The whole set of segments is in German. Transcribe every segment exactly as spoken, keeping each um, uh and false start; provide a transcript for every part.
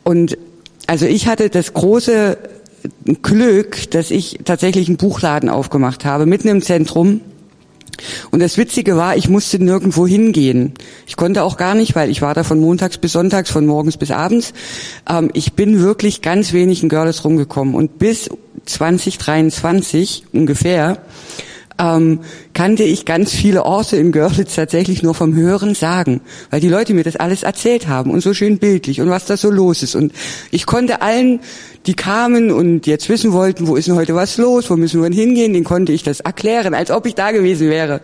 Und also ich hatte das große Glück, dass ich tatsächlich einen Buchladen aufgemacht habe, mitten im Zentrum. Und das Witzige war, ich musste nirgendwo hingehen. Ich konnte auch gar nicht, weil ich war da von montags bis sonntags, von morgens bis abends. Ähm, ich bin wirklich ganz wenig in Görlitz rumgekommen. Und bis zwanzig dreiundzwanzig ungefähr ähm, kannte ich ganz viele Orte in Görlitz tatsächlich nur vom Hören sagen, weil die Leute mir das alles erzählt haben und so schön bildlich und was da so los ist. Und ich konnte allen, die kamen und jetzt wissen wollten, wo ist denn heute was los, wo müssen wir denn hingehen, denen konnte ich das erklären, als ob ich da gewesen wäre.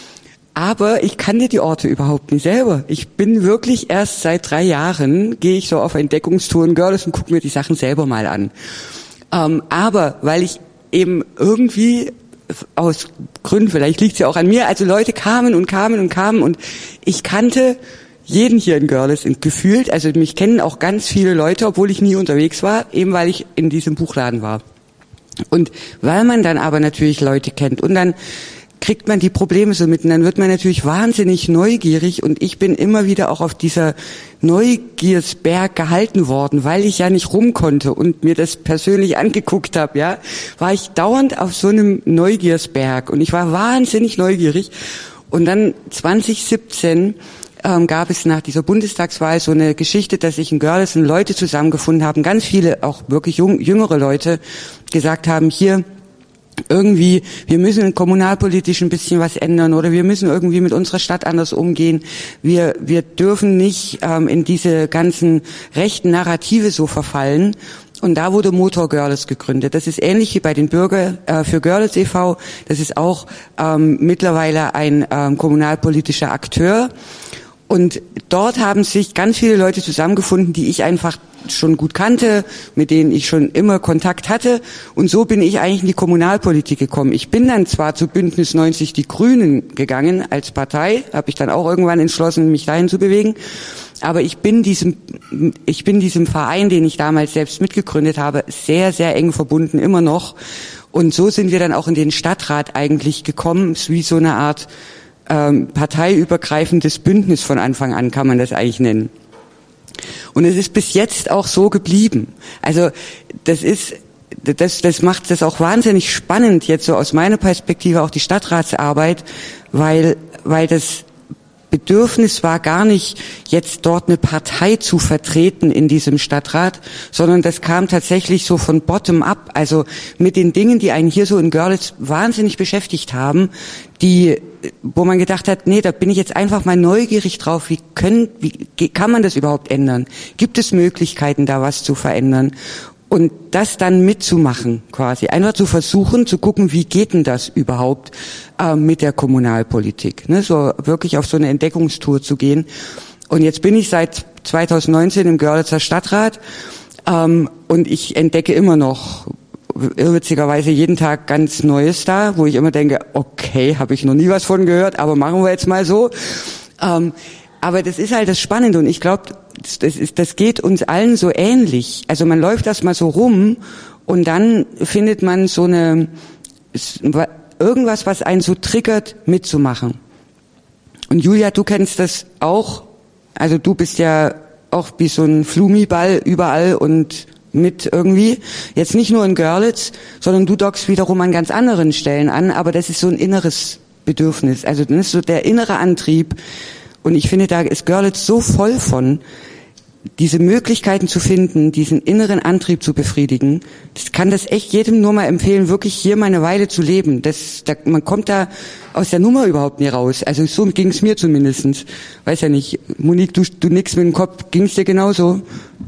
Aber ich kannte die Orte überhaupt nicht selber. Ich bin wirklich erst seit drei Jahren, gehe ich so auf Entdeckungstour in Görlitz und gucke mir die Sachen selber mal an. Ähm, aber weil ich eben irgendwie aus Gründen, vielleicht liegt es ja auch an mir, also Leute kamen und kamen und kamen und ich kannte jeden hier in Görlitz gefühlt, also mich kennen auch ganz viele Leute, obwohl ich nie unterwegs war, eben weil ich in diesem Buchladen war. Und weil man dann aber natürlich Leute kennt und dann kriegt man die Probleme so mit und dann wird man natürlich wahnsinnig neugierig und ich bin immer wieder auch auf dieser Neugiersberg gehalten worden, weil ich ja nicht rum konnte und mir das persönlich angeguckt habe, ja, war ich dauernd auf so einem Neugiersberg und ich war wahnsinnig neugierig und dann zwanzig siebzehn ähm, gab es nach dieser Bundestagswahl so eine Geschichte, dass sich in Görlitz Leute zusammengefunden haben, ganz viele, auch wirklich jung, jüngere Leute, gesagt haben, hier, irgendwie, wir müssen kommunalpolitisch ein bisschen was ändern oder wir müssen irgendwie mit unserer Stadt anders umgehen. Wir wir dürfen nicht ähm, in diese ganzen rechten Narrative so verfallen. Und da wurde Motor Görlitz gegründet. Das ist ähnlich wie bei den Bürger äh, für Görlitz e V. Das ist auch ähm, mittlerweile ein ähm, kommunalpolitischer Akteur. Und dort haben sich ganz viele Leute zusammengefunden, die ich einfach schon gut kannte, mit denen ich schon immer Kontakt hatte. Und so bin ich eigentlich in die Kommunalpolitik gekommen. Ich bin dann zwar zu Bündnis neunzig Die Grünen gegangen als Partei, habe ich dann auch irgendwann entschlossen, mich dahin zu bewegen. Aber ich bin diesem, ich bin diesem Verein, den ich damals selbst mitgegründet habe, sehr, sehr eng verbunden, immer noch. Und so sind wir dann auch in den Stadtrat eigentlich gekommen, es ist wie so eine Art ähm, parteiübergreifendes Bündnis von Anfang an, kann man das eigentlich nennen. Und es ist bis jetzt auch so geblieben. Also das ist, das, das macht das auch wahnsinnig spannend jetzt so aus meiner Perspektive auch die Stadtratsarbeit, weil, weil das Bedürfnis war gar nicht, jetzt dort eine Partei zu vertreten in diesem Stadtrat, sondern das kam tatsächlich so von bottom up, also mit den Dingen, die einen hier so in Görlitz wahnsinnig beschäftigt haben, die, wo man gedacht hat, nee, da bin ich jetzt einfach mal neugierig drauf, wie können, wie kann man das überhaupt ändern? Gibt es Möglichkeiten, da was zu verändern? Und das dann mitzumachen quasi, einfach zu versuchen, zu gucken, wie geht denn das überhaupt äh, mit der Kommunalpolitik, ne? So wirklich auf so eine Entdeckungstour zu gehen. Und jetzt bin ich seit zwanzig neunzehn im Görlitzer Stadtrat ähm, und ich entdecke immer noch irrwitzigerweise jeden Tag ganz Neues da, wo ich immer denke, okay, habe ich noch nie was von gehört, aber machen wir jetzt mal so. Ähm, aber das ist halt das Spannende und ich glaube, das ist, das geht uns allen so ähnlich. Also man läuft erst mal so rum und dann findet man so eine, irgendwas, was einen so triggert, mitzumachen. Und Julia, du kennst das auch. Also du bist ja auch wie so ein Flumiball überall und mit irgendwie. Jetzt nicht nur in Görlitz, sondern du dockst wiederum an ganz anderen Stellen an, aber das ist so ein inneres Bedürfnis. Also das ist so der innere Antrieb. Und ich finde, da ist Görlitz so voll von, diese Möglichkeiten zu finden, diesen inneren Antrieb zu befriedigen. Das kann das echt jedem nur mal empfehlen, wirklich hier mal eine Weile zu leben. Das, da, man kommt da aus der Nummer überhaupt nie raus. Also so ging es mir zumindest. Weiß ja nicht, Monique, du, du nix mit dem Kopf, ging es dir genauso?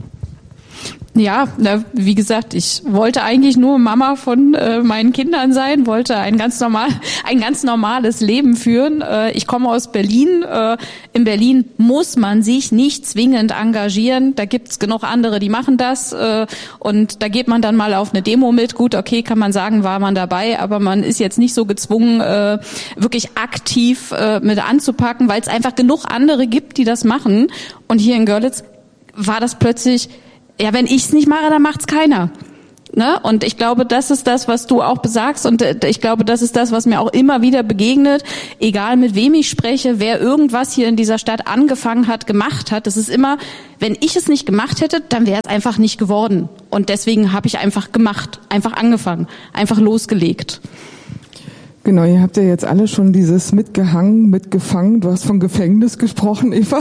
Ja, na, wie gesagt, ich wollte eigentlich nur Mama von äh, meinen Kindern sein, wollte ein ganz normal, ein ganz normales Leben führen. Äh, ich komme aus Berlin. Äh, in Berlin muss man sich nicht zwingend engagieren. Da gibt's genug andere, die machen das. Äh, und da geht man dann mal auf eine Demo mit. Gut, okay, kann man sagen, war man dabei, aber man ist jetzt nicht so gezwungen, äh, wirklich aktiv äh, mit anzupacken, weil es einfach genug andere gibt, die das machen. Und hier in Görlitz war das plötzlich, ja, wenn ich's nicht mache, dann macht's keiner. Ne? Und ich glaube, das ist das, was du auch besagst, und ich glaube, das ist das, was mir auch immer wieder begegnet, egal mit wem ich spreche, wer irgendwas hier in dieser Stadt angefangen hat, gemacht hat. Das ist immer, wenn ich es nicht gemacht hätte, dann wäre es einfach nicht geworden. Und deswegen habe ich einfach gemacht, einfach angefangen, einfach losgelegt. Genau, ihr habt ja jetzt alle schon dieses mitgehangen, mitgefangen. Du hast von Gefängnis gesprochen, Eva.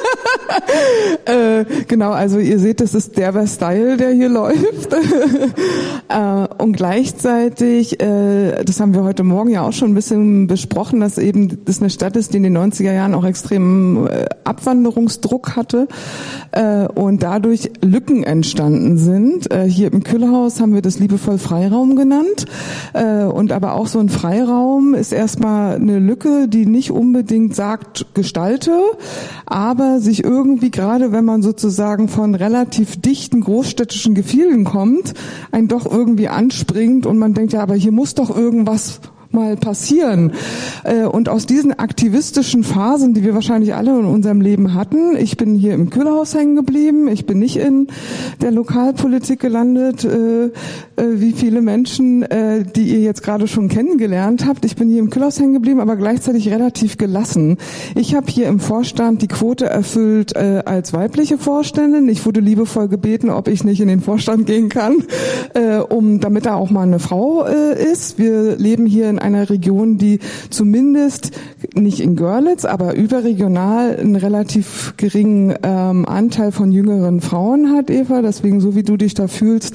äh, genau, also ihr seht, das ist der Style, der hier läuft. äh, und gleichzeitig, äh, das haben wir heute Morgen ja auch schon ein bisschen besprochen, dass eben das eine Stadt ist, die in den neunziger Jahren auch extremen äh, Abwanderungsdruck hatte äh, und dadurch Lücken entstanden sind. Äh, hier im Kühlhaus haben wir das liebevoll Freiraum genannt äh, und aber auch so ein Freiraum Raum ist erstmal eine Lücke, die nicht unbedingt sagt, gestalte, aber sich irgendwie, gerade wenn man sozusagen von relativ dichten großstädtischen Gefilden kommt, einen doch irgendwie anspringt und man denkt, ja, aber hier muss doch irgendwas mal passieren. Und aus diesen aktivistischen Phasen, die wir wahrscheinlich alle in unserem Leben hatten, ich bin hier im Kühlhaus hängen geblieben, ich bin nicht in der Lokalpolitik gelandet, wie viele Menschen, die ihr jetzt gerade schon kennengelernt habt. Ich bin hier im Kühlhaus hängen geblieben, aber gleichzeitig relativ gelassen. Ich habe hier im Vorstand die Quote erfüllt als weibliche Vorständin. Ich wurde liebevoll gebeten, ob ich nicht in den Vorstand gehen kann, um damit da auch mal eine Frau ist. Wir leben hier in einer Region, die zumindest nicht in Görlitz, aber überregional einen relativ geringen ähm, Anteil von jüngeren Frauen hat, Eva. Deswegen, so wie du dich da fühlst,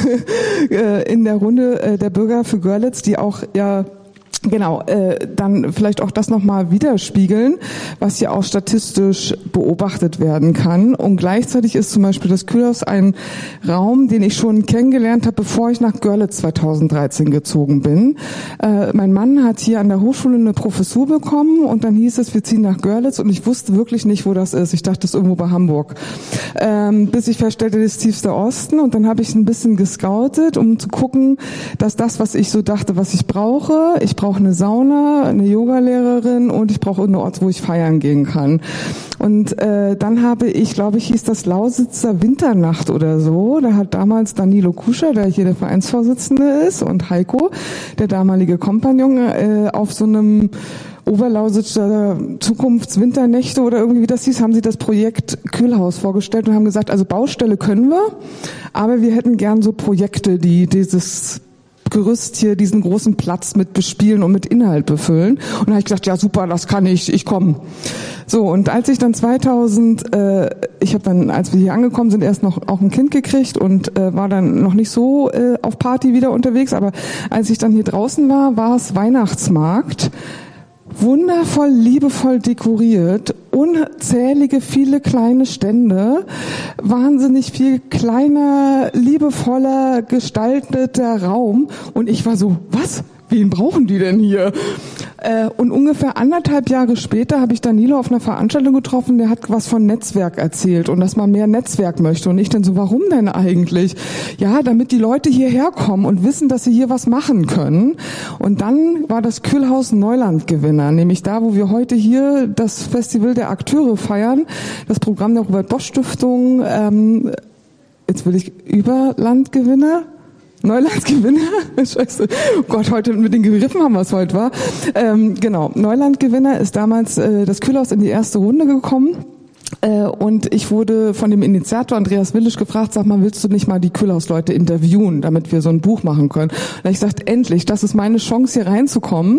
in der Runde äh, der Bürger für Görlitz, die auch ja Genau, äh, dann vielleicht auch das nochmal widerspiegeln, was ja auch statistisch beobachtet werden kann. Und gleichzeitig ist zum Beispiel das Kühlhaus ein Raum, den ich schon kennengelernt habe, bevor ich nach Görlitz zweitausenddreizehn gezogen bin. Äh, mein Mann hat hier an der Hochschule eine Professur bekommen und dann hieß es, wir ziehen nach Görlitz und ich wusste wirklich nicht, wo das ist. Ich dachte, das ist irgendwo bei Hamburg. Ähm, bis ich feststellte, das ist tiefster Osten, und dann habe ich ein bisschen gescoutet, um zu gucken, dass das, was ich so dachte, was ich brauche, ich brauche eine Sauna, eine Yogalehrerin und ich brauche einen Ort, wo ich feiern gehen kann. Und äh, dann habe ich, glaube ich, hieß das Lausitzer Winternacht oder so. Da hat damals Danilo Kuscher, der hier der Vereinsvorsitzende ist, und Heiko, der damalige Kompagnon, äh, auf so einem Oberlausitzer Zukunftswinternächte oder irgendwie, wie das hieß, haben sie das Projekt Kühlhaus vorgestellt und haben gesagt, also Baustelle können wir, aber wir hätten gern so Projekte, die dieses Gerüst hier, diesen großen Platz mit bespielen und mit Inhalt befüllen. Und da habe ich gedacht, ja super, das kann ich, ich komme. So, und als ich dann zweitausend, äh, ich habe dann, als wir hier angekommen sind, erst noch auch ein Kind gekriegt und äh, war dann noch nicht so äh, auf Party wieder unterwegs, aber als ich dann hier draußen war, war es Weihnachtsmarkt. Wundervoll, liebevoll dekoriert, unzählige, viele kleine Stände, wahnsinnig viel kleiner, liebevoller gestalteter Raum. Und ich war so, was? Wen brauchen die denn hier? Äh, und ungefähr anderthalb Jahre später habe ich Danilo auf einer Veranstaltung getroffen, der hat was von Netzwerk erzählt und dass man mehr Netzwerk möchte. Und ich dann so, warum denn eigentlich? Ja, damit die Leute hierher kommen und wissen, dass sie hier was machen können. Und dann war das Kühlhaus Neuland-Gewinner, nämlich da, wo wir heute hier das Festival der Akteure feiern, das Programm der Robert-Bosch-Stiftung, ähm, jetzt will ich Überlandgewinner, Neulandgewinner, scheiße, oh Gott, heute mit den Begriffen haben wir es heute, war. Ähm, genau, Neulandgewinner ist damals äh, das Kühlhaus in die erste Runde gekommen. Äh, und ich wurde von dem Initiator Andreas Willisch gefragt, sag mal, willst du nicht mal die Kühlhausleute interviewen, damit wir so ein Buch machen können? Und ich sagte, endlich, das ist meine Chance, hier reinzukommen,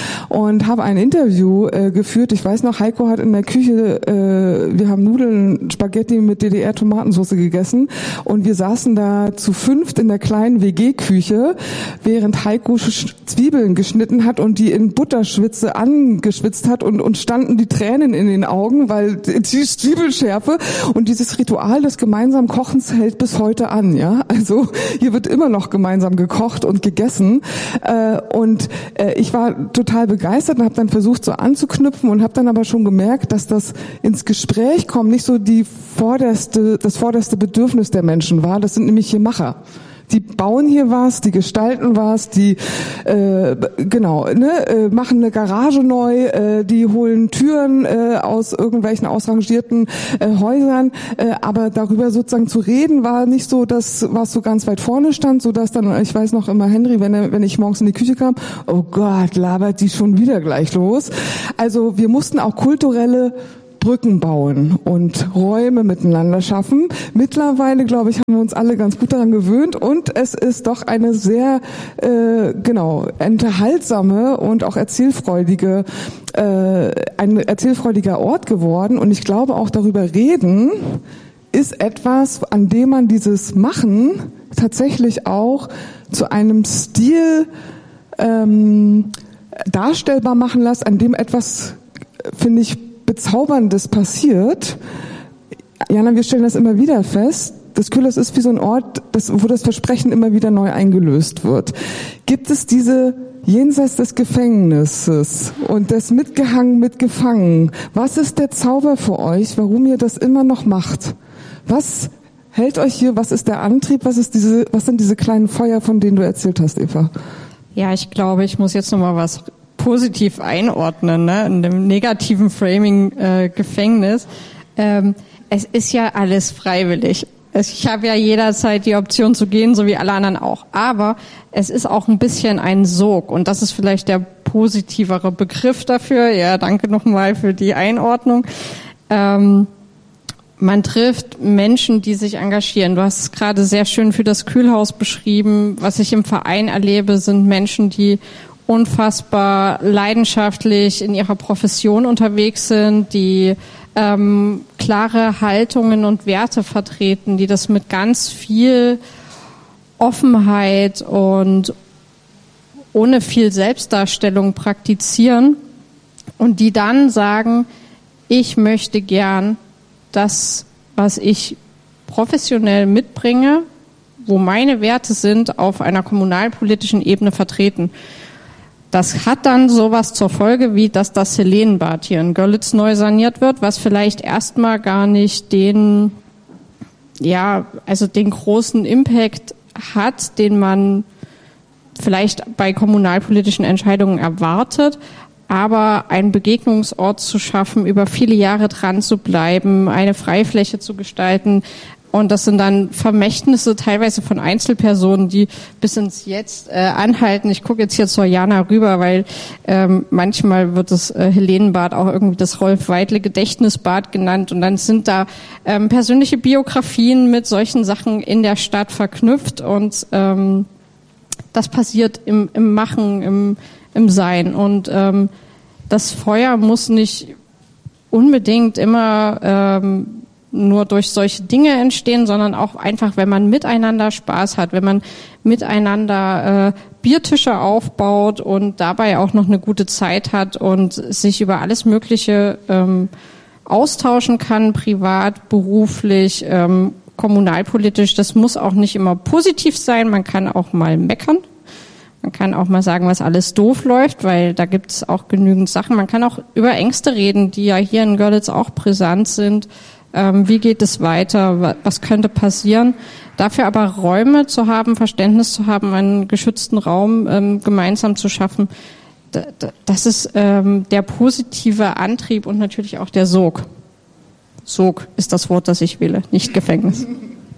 und habe ein Interview äh, geführt. Ich weiß noch, Heiko hat in der Küche, äh, wir haben Nudeln, Spaghetti mit D D R-Tomatensauce gegessen und wir saßen da zu fünft in der kleinen W G-Küche, während Heiko Zwiebeln geschnitten hat und die in Butterschwitze angeschwitzt hat, und, und standen die Tränen in den Augen, weil die Zwiebelschärfe, und dieses Ritual des gemeinsamen Kochens hält bis heute an, ja. Also hier wird immer noch gemeinsam gekocht und gegessen, äh, und äh, ich war total begeistert und habe dann versucht, so anzuknüpfen, und habe dann aber schon gemerkt, dass das ins Gespräch kommen nicht so die vorderste, das vorderste Bedürfnis der Menschen war. Das sind nämlich hier Macher. Die bauen hier was, die gestalten was, die äh, genau, ne, äh, machen eine Garage neu, äh, die holen Türen äh, aus irgendwelchen ausrangierten äh, Häusern, äh, aber darüber sozusagen zu reden war nicht so das, was so ganz weit vorne stand, so dass dann, ich weiß noch immer, Henry, wenn er, wenn ich morgens in die Küche kam, oh Gott, labert die schon wieder gleich los. Also wir mussten auch kulturelle Brücken bauen und Räume miteinander schaffen. Mittlerweile, glaube ich, haben wir uns alle ganz gut daran gewöhnt und es ist doch eine sehr, äh, genau, unterhaltsame und auch erzählfreudige, äh, ein erzählfreudiger Ort geworden. Und ich glaube auch darüber reden ist etwas, an dem man dieses Machen tatsächlich auch zu einem Stil ähm, darstellbar machen lässt, an dem etwas, finde ich, Bezauberndes passiert. Jana, wir stellen das immer wieder fest. Das Kühlhaus ist wie so ein Ort, das, wo das Versprechen immer wieder neu eingelöst wird. Gibt es diese jenseits des Gefängnisses und des Mitgehangen, Mitgefangen? Was ist der Zauber für euch, warum ihr das immer noch macht? Was hält euch hier? Was ist der Antrieb? Was ist diese, was sind diese kleinen Feuer, von denen du erzählt hast, Eva? Ja, ich glaube, ich muss jetzt noch mal was positiv einordnen, ne? In dem negativen Framing äh, Gefängnis. Ähm, es ist ja alles freiwillig. Es, ich habe ja jederzeit die Option zu gehen, so wie alle anderen auch. Aber es ist auch ein bisschen ein Sog und das ist vielleicht der positivere Begriff dafür. Ja, danke nochmal für die Einordnung. Ähm, man trifft Menschen, die sich engagieren. Du hast es gerade sehr schön für das Kühlhaus beschrieben. Was ich im Verein erlebe, sind Menschen, die unfassbar leidenschaftlich in ihrer Profession unterwegs sind, die ähm, klare Haltungen und Werte vertreten, die das mit ganz viel Offenheit und ohne viel Selbstdarstellung praktizieren und die dann sagen, ich möchte gern das, was ich professionell mitbringe, wo meine Werte sind, auf einer kommunalpolitischen Ebene vertreten. Das hat dann sowas zur Folge, wie dass das Helenenbad hier in Görlitz neu saniert wird, was vielleicht erstmal gar nicht den, ja, also den großen Impact hat, den man vielleicht bei kommunalpolitischen Entscheidungen erwartet, aber einen Begegnungsort zu schaffen, über viele Jahre dran zu bleiben, eine Freifläche zu gestalten. Und das sind dann Vermächtnisse teilweise von Einzelpersonen, die bis ins Jetzt äh, anhalten. Ich gucke jetzt hier zur Jana rüber, weil ähm, manchmal wird das äh, Helenenbad auch irgendwie das Rolf-Weidle-Gedächtnisbad genannt. Und dann sind da ähm, persönliche Biografien mit solchen Sachen in der Stadt verknüpft. Und ähm, das passiert im, im Machen, im, im Sein. Und ähm, das Feuer muss nicht unbedingt immer ähm, nur durch solche Dinge entstehen, sondern auch einfach, wenn man miteinander Spaß hat, wenn man miteinander äh, Biertische aufbaut und dabei auch noch eine gute Zeit hat und sich über alles Mögliche ähm, austauschen kann, privat, beruflich, ähm, kommunalpolitisch. Das muss auch nicht immer positiv sein, man kann auch mal meckern. Man kann auch mal sagen, was alles doof läuft, weil da gibt es auch genügend Sachen. Man kann auch über Ängste reden, die ja hier in Görlitz auch brisant sind. Ähm, wie geht es weiter? Was könnte passieren? Dafür aber Räume zu haben, Verständnis zu haben, einen geschützten Raum ähm, gemeinsam zu schaffen, d- d- das ist ähm, der positive Antrieb und natürlich auch der Sog. Sog ist das Wort, das ich wähle, nicht Gefängnis.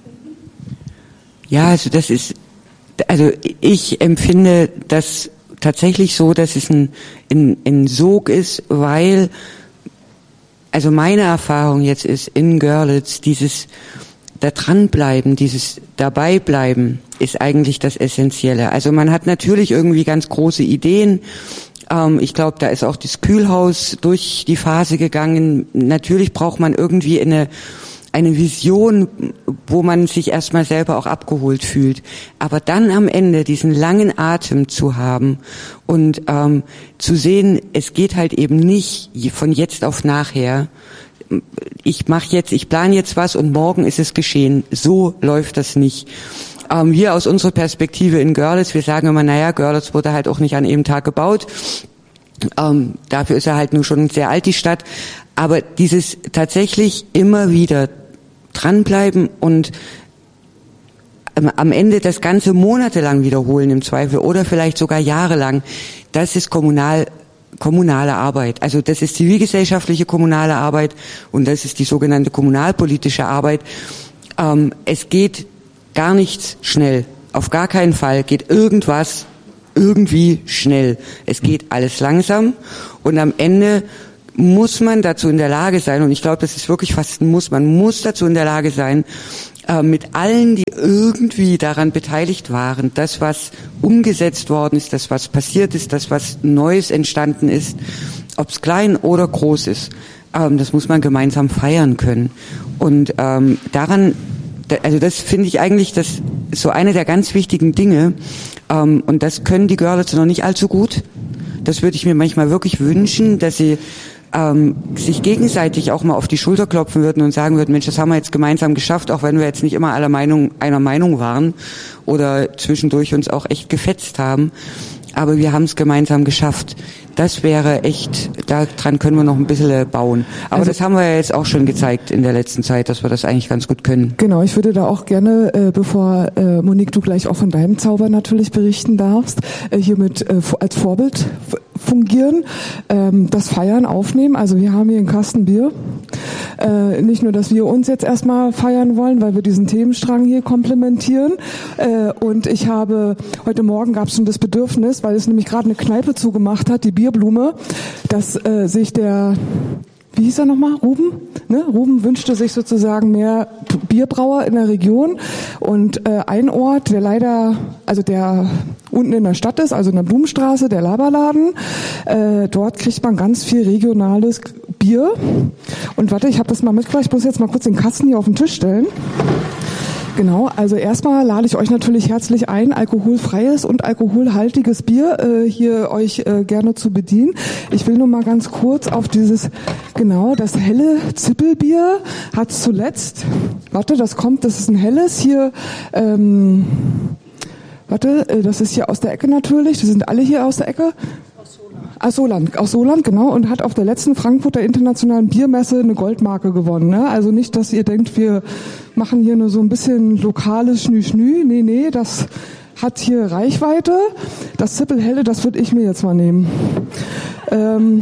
Ja, also das ist, also ich empfinde das tatsächlich so, dass es ein, ein, ein Sog ist, weil, also meine Erfahrung jetzt ist in Görlitz, dieses da dranbleiben, dieses Dabeibleiben ist eigentlich das Essentielle. Also man hat natürlich irgendwie ganz große Ideen. Ähm, ich glaube, da ist auch das Kühlhaus durch die Phase gegangen. Natürlich braucht man irgendwie eine eine Vision, wo man sich erstmal selber auch abgeholt fühlt. Aber dann am Ende diesen langen Atem zu haben und ähm, zu sehen, es geht halt eben nicht von jetzt auf nachher. Ich mache jetzt, ich plane jetzt was und morgen ist es geschehen. So läuft das nicht. Ähm, wir aus unserer Perspektive in Görlitz, wir sagen immer, naja, Görlitz wurde halt auch nicht an einem Tag gebaut. Ähm, dafür ist er halt nur schon sehr alt, die Stadt. Aber dieses tatsächlich immer wieder dranbleiben und ähm, am Ende das Ganze monatelang wiederholen im Zweifel oder vielleicht sogar jahrelang, das ist kommunal kommunale Arbeit. Also das ist zivilgesellschaftliche kommunale Arbeit und das ist die sogenannte kommunalpolitische Arbeit. Ähm, es geht gar nichts schnell. Auf gar keinen Fall geht irgendwas irgendwie schnell. Es geht alles langsam und am Ende muss man dazu in der Lage sein, und ich glaube, das ist wirklich fast ein Muss, man muss dazu in der Lage sein, äh, mit allen, die irgendwie daran beteiligt waren, das, was umgesetzt worden ist, das, was passiert ist, das, was Neues entstanden ist, ob es klein oder groß ist, ähm, das muss man gemeinsam feiern können. Und ähm, daran, also das finde ich eigentlich das so eine der ganz wichtigen Dinge, ähm, und das können die Görlitzer noch nicht allzu gut. Das würde ich mir manchmal wirklich wünschen, dass sie ähm, sich gegenseitig auch mal auf die Schulter klopfen würden und sagen würden, Mensch, das haben wir jetzt gemeinsam geschafft, auch wenn wir jetzt nicht immer aller Meinung, einer Meinung waren oder zwischendurch uns auch echt gefetzt haben. Aber wir haben es gemeinsam geschafft. Das wäre echt, daran können wir noch ein bisschen bauen. Aber also, das haben wir ja jetzt auch schon gezeigt in der letzten Zeit, dass wir das eigentlich ganz gut können. Genau, ich würde da auch gerne, äh, bevor äh, Monique, du gleich auch von deinem Zauber natürlich berichten darfst, äh, hiermit äh, als Vorbild fungieren, ähm, das Feiern aufnehmen. Also wir haben hier einen Kasten Bier. Äh, nicht nur, dass wir uns jetzt erstmal feiern wollen, weil wir diesen Themenstrang hier komplementieren. Äh, und ich habe, heute Morgen gab es schon das Bedürfnis, weil es nämlich gerade eine Kneipe zugemacht hat, die Bierblume, dass äh, sich der, wie hieß er nochmal, Ruben? Ne? Ruben wünschte sich sozusagen mehr Bierbrauer in der Region und äh, ein Ort, der leider, also der unten in der Stadt ist, also in der Blumenstraße, der Laberladen, äh, dort kriegt man ganz viel regionales Bier. Und warte, ich habe das mal mitgebracht, ich muss jetzt mal kurz den Kasten hier auf den Tisch stellen. Genau, also erstmal lade ich euch natürlich herzlich ein, alkoholfreies und alkoholhaltiges Bier äh, hier euch äh, gerne zu bedienen. Ich will nur mal ganz kurz auf dieses, genau, das helle Zippelbier hat zuletzt, warte, das kommt, das ist ein helles hier, ähm, warte, äh, das ist hier aus der Ecke natürlich, die sind alle hier aus der Ecke. Aus Soland, aus Soland, genau, und hat auf der letzten Frankfurter Internationalen Biermesse eine Goldmarke gewonnen. Ne? Also nicht, dass ihr denkt, wir machen hier nur so ein bisschen lokales Schnü-Schnü. Nee, nee, das hat hier Reichweite. Das Zippelhelle, das würde ich mir jetzt mal nehmen. Ähm,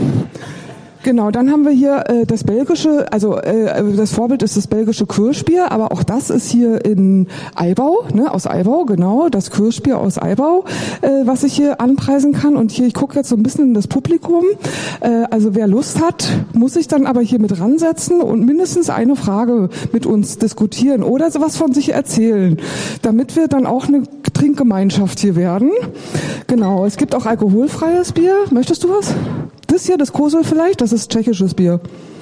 Genau, dann haben wir hier äh, das belgische, also äh, das Vorbild ist das belgische Kirschbier, aber auch das ist hier in Eibau, ne, aus Eibau, genau, das Kirschbier aus Eibau, äh, was ich hier anpreisen kann. Und hier, ich gucke jetzt so ein bisschen in das Publikum, äh, also wer Lust hat, muss sich dann aber hier mit ransetzen und mindestens eine Frage mit uns diskutieren oder sowas von sich erzählen, damit wir dann auch eine Trinkgemeinschaft hier werden. Genau, es gibt auch alkoholfreies Bier. Möchtest du was? Das hier, das Kosel vielleicht, das ist tschechisches Bier.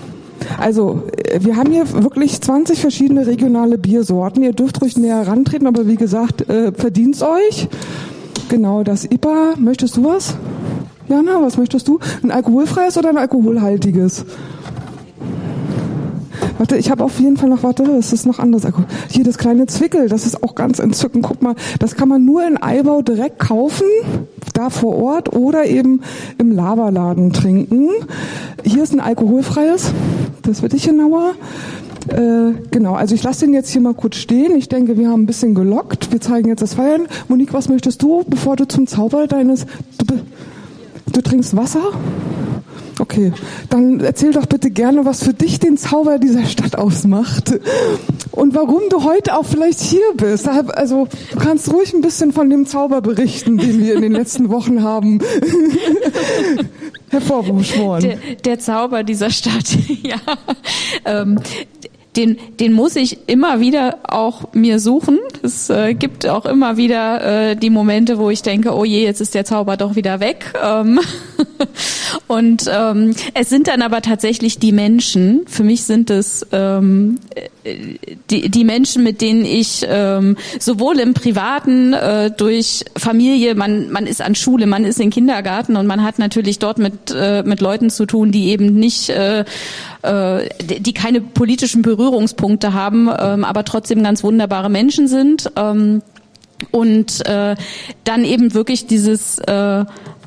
Also, wir haben hier wirklich zwanzig verschiedene regionale Biersorten. Ihr dürft ruhig näher rantreten, aber wie gesagt, äh, verdient's euch. Genau, das I P A. Möchtest du was? Jana, was möchtest du? Ein alkoholfreies oder ein alkoholhaltiges? Warte, ich habe auf jeden Fall noch, warte, das ist noch anders. Hier das kleine Zwickel, das ist auch ganz entzückend. Guck mal, das kann man nur in Eibau direkt kaufen, da vor Ort oder eben im Laberladen trinken. Hier ist ein alkoholfreies, das wird ich genauer. Äh, genau, also ich lasse den jetzt hier mal kurz stehen. Ich denke, wir haben ein bisschen gelockt. Wir zeigen jetzt das Feiern. Monique, was möchtest du, bevor du zum Zauber deines... Du, du trinkst Wasser? Okay, dann erzähl doch bitte gerne, was für dich den Zauber dieser Stadt ausmacht und warum du heute auch vielleicht hier bist. Also du kannst ruhig ein bisschen von dem Zauber berichten, den wir in den letzten Wochen haben hervorgeschworen. Der, der Zauber dieser Stadt, ja. Ähm, Den, den muss ich immer wieder auch mir suchen. Es äh, gibt auch immer wieder äh, die Momente, wo ich denke, oh je, jetzt ist der Zauber doch wieder weg. Ähm und ähm, es sind dann aber tatsächlich die Menschen. Für mich sind es ähm, die, die Menschen, mit denen ich ähm, sowohl im Privaten äh, durch Familie, man man ist an Schule, man ist in Kindergarten und man hat natürlich dort mit äh, mit Leuten zu tun, die eben nicht äh, die keine politischen Berührungspunkte haben, ähm, aber trotzdem ganz wunderbare Menschen sind. Ähm, und äh, dann eben wirklich dieses äh,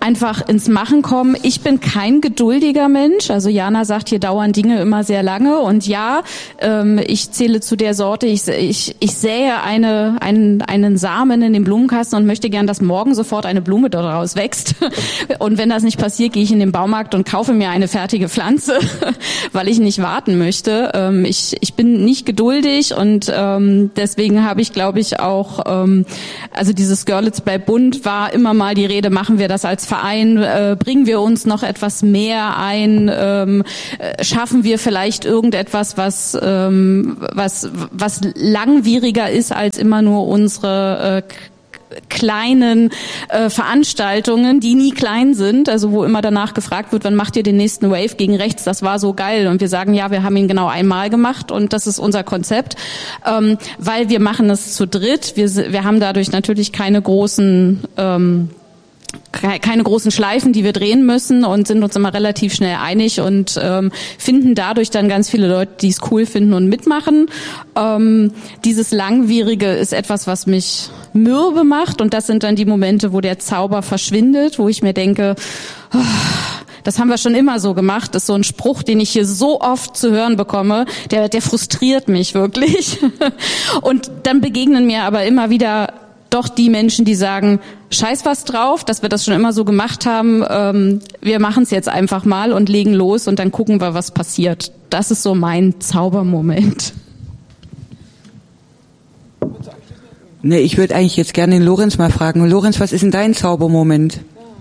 einfach ins Machen kommen. Ich bin kein geduldiger Mensch. Also Jana sagt, hier dauern Dinge immer sehr lange. Und ja, ähm, ich zähle zu der Sorte, ich, ich, ich sähe eine, einen, einen Samen in den Blumenkasten und möchte gern, dass morgen sofort eine Blume daraus wächst. Und wenn das nicht passiert, gehe ich in den Baumarkt und kaufe mir eine fertige Pflanze, weil ich nicht warten möchte. Ähm, ich, ich bin nicht geduldig und ähm, deswegen habe ich, glaube ich, auch, ähm, also dieses Görlitz bleibt bunt war immer mal die Rede, machen wir das als Verein, äh, bringen wir uns noch etwas mehr ein, ähm, äh, schaffen wir vielleicht irgendetwas, was ähm, was was langwieriger ist als immer nur unsere äh, kleinen äh, Veranstaltungen, die nie klein sind, also wo immer danach gefragt wird, wann macht ihr den nächsten Wave gegen rechts, das war so geil und wir sagen, ja, wir haben ihn genau einmal gemacht und das ist unser Konzept, ähm, weil wir machen es zu dritt, wir, wir haben dadurch natürlich keine großen ähm, keine großen Schleifen, die wir drehen müssen und sind uns immer relativ schnell einig und ähm, finden dadurch dann ganz viele Leute, die es cool finden und mitmachen. Ähm, dieses Langwierige ist etwas, was mich mürbe macht und das sind dann die Momente, wo der Zauber verschwindet, wo ich mir denke, oh, das haben wir schon immer so gemacht, das ist so ein Spruch, den ich hier so oft zu hören bekomme, der, der frustriert mich wirklich. Und dann begegnen mir aber immer wieder doch die Menschen, die sagen, scheiß was drauf, dass wir das schon immer so gemacht haben, ähm, wir machen es jetzt einfach mal und legen los und dann gucken wir, was passiert. Das ist so mein Zaubermoment. Nee, ich würde eigentlich jetzt gerne den Lorenz mal fragen. Lorenz, was ist denn dein Zaubermoment?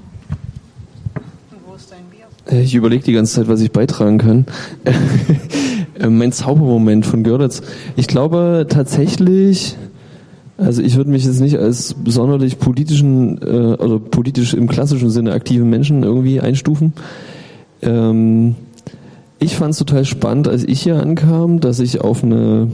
Ich überlege die ganze Zeit, was ich beitragen kann. Mein Zaubermoment von Görlitz. Ich glaube tatsächlich... Also ich würde mich jetzt nicht als sonderlich politischen äh, oder politisch im klassischen Sinne aktiven Menschen irgendwie einstufen. Ähm, ich fand es total spannend, als ich hier ankam, dass ich auf eine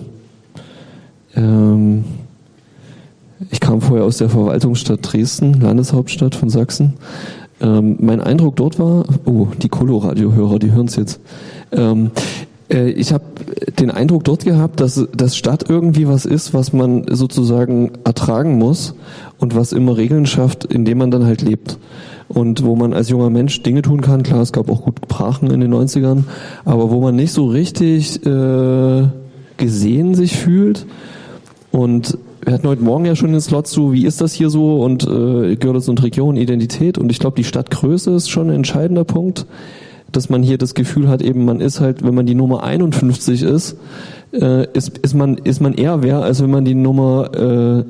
ähm, ich kam vorher aus der Verwaltungsstadt Dresden, Landeshauptstadt von Sachsen. Ähm, mein Eindruck dort war, oh, die Colo-Radio-Hörer, die hören es jetzt. Ähm, Ich habe den Eindruck dort gehabt, dass das Stadt irgendwie was ist, was man sozusagen ertragen muss und was immer Regeln schafft, indem man dann halt lebt. Und wo man als junger Mensch Dinge tun kann, klar, es gab auch gut Brachen in den neunzigern, aber wo man nicht so richtig äh, gesehen sich fühlt. Und wir hatten heute Morgen ja schon den Slot zu, wie ist das hier so und äh, Görlitz und Region, Identität. Und ich glaube, die Stadtgröße ist schon ein entscheidender Punkt, dass man hier das Gefühl hat, eben man ist halt, wenn man die Nummer einundfünfzig ist, äh, ist, ist man ist man eher wer, als wenn man die Nummer äh,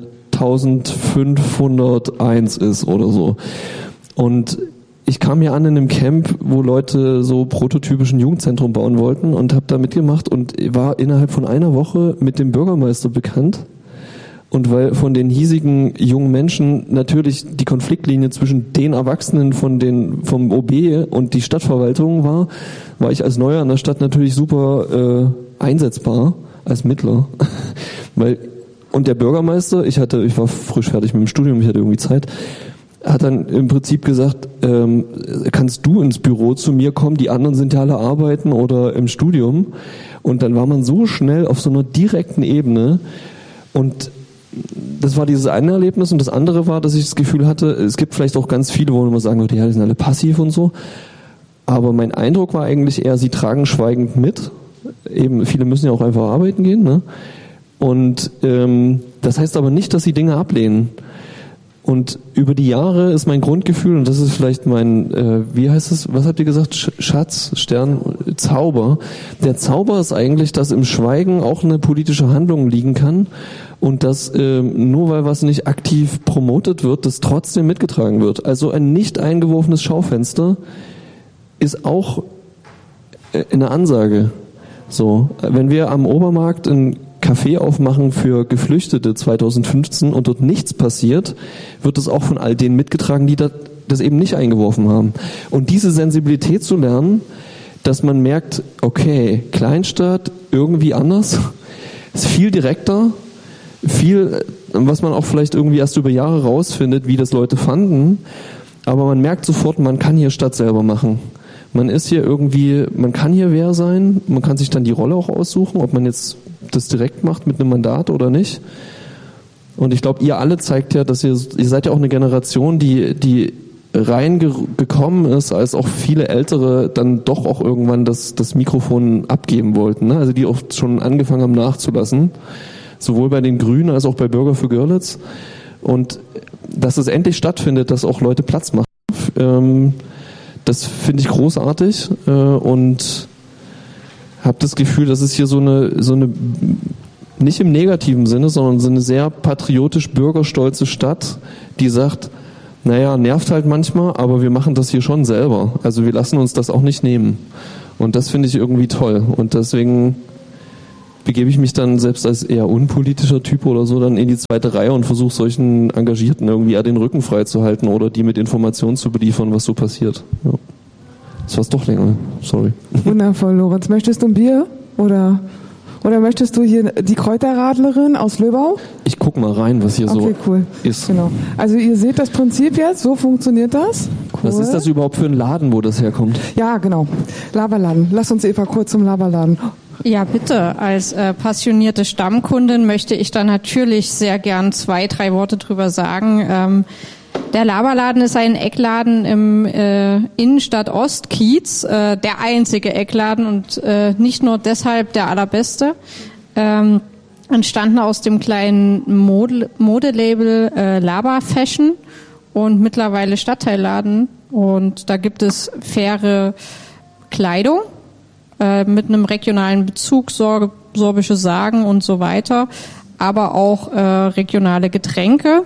eintausendfünfhunderteins ist oder so. Und ich kam hier an in einem Camp, wo Leute so prototypischen Jugendzentrum bauen wollten und habe da mitgemacht und war innerhalb von einer Woche mit dem Bürgermeister bekannt. Und weil von den hiesigen jungen Menschen natürlich die Konfliktlinie zwischen den Erwachsenen von den vom O B und die Stadtverwaltung war, war ich als Neuer in der Stadt natürlich super äh, einsetzbar als Mittler. weil und der Bürgermeister, ich hatte, ich war frisch fertig mit dem Studium, ich hatte irgendwie Zeit, hat dann im Prinzip gesagt, ähm, kannst du ins Büro zu mir kommen, die anderen sind ja alle arbeiten oder im Studium. Und dann war man so schnell auf so einer direkten Ebene und das war dieses eine Erlebnis und das andere war, dass ich das Gefühl hatte, es gibt vielleicht auch ganz viele, wo man immer sagen würde, ja, die sind alle passiv und so. Aber mein Eindruck war eigentlich eher, sie tragen schweigend mit. Eben, viele müssen ja auch einfach arbeiten gehen, ne? Und ähm, das heißt aber nicht, dass sie Dinge ablehnen. Und über die Jahre ist mein Grundgefühl, und das ist vielleicht mein, äh, wie heißt es, was habt ihr gesagt, Sch- Schatz, Stern, Zauber. Der Zauber ist eigentlich, dass im Schweigen auch eine politische Handlung liegen kann und dass äh, nur weil was nicht aktiv promotet wird, das trotzdem mitgetragen wird. Also ein nicht eingeworfenes Schaufenster ist auch äh, eine Ansage. So, wenn wir am Obermarkt ein Café aufmachen für Geflüchtete zweitausendfünfzehn und dort nichts passiert, wird es auch von all denen mitgetragen, die das, das eben nicht eingeworfen haben. Und diese Sensibilität zu lernen, dass man merkt, okay, Kleinstadt irgendwie anders, ist viel direkter, viel, was man auch vielleicht irgendwie erst über Jahre rausfindet, wie das Leute fanden, aber man merkt sofort, man kann hier Stadt selber machen. Man ist hier irgendwie, man kann hier wer sein, man kann sich dann die Rolle auch aussuchen, ob man jetzt das direkt macht mit einem Mandat oder nicht. Und ich glaube, ihr alle zeigt ja, dass ihr, ihr seid ja auch eine Generation, die, die reingekommen ist, als auch viele Ältere dann doch auch irgendwann das, das Mikrofon abgeben wollten, ne? Also die auch schon angefangen haben nachzulassen, sowohl bei den Grünen als auch bei Bürger für Görlitz. Und dass es endlich stattfindet, dass auch Leute Platz machen, ähm, das finde ich großartig äh, und habe das Gefühl, dass es hier so eine, so eine, nicht im negativen Sinne, sondern so eine sehr patriotisch bürgerstolze Stadt, die sagt, naja, nervt halt manchmal, aber wir machen das hier schon selber. Also wir lassen uns das auch nicht nehmen. Und das finde ich irgendwie toll. Und deswegen begebe ich mich dann selbst als eher unpolitischer Typ oder so dann in die zweite Reihe und versuche solchen Engagierten irgendwie eher den Rücken frei zu halten oder die mit Informationen zu beliefern, was so passiert. Ja. Das war's doch länger. Sorry. Wundervoll, Lorenz. Möchtest du ein Bier? Oder... Oder möchtest du hier die Kräuterradlerin aus Löbau? Ich guck mal rein, was hier okay, so cool. ist. Genau. Also ihr seht das Prinzip jetzt, so funktioniert das. Cool. Was ist das überhaupt für ein Laden, wo das herkommt? Ja, genau. Laberladen. Lass uns Eva kurz zum Laberladen. Ja, bitte. Als äh, passionierte Stammkundin möchte ich da natürlich sehr gern zwei, drei Worte drüber sagen. Ähm, Der Laberladen ist ein Eckladen im äh, Innenstadt Ostkiez, äh, der einzige Eckladen und äh, nicht nur deshalb der allerbeste. Ähm, entstanden aus dem kleinen Mode- Modelabel äh, Laber Fashion und mittlerweile Stadtteilladen. Und da gibt es faire Kleidung äh, mit einem regionalen Bezug, Sor- sorbische Sagen und so weiter, aber auch äh, regionale Getränke.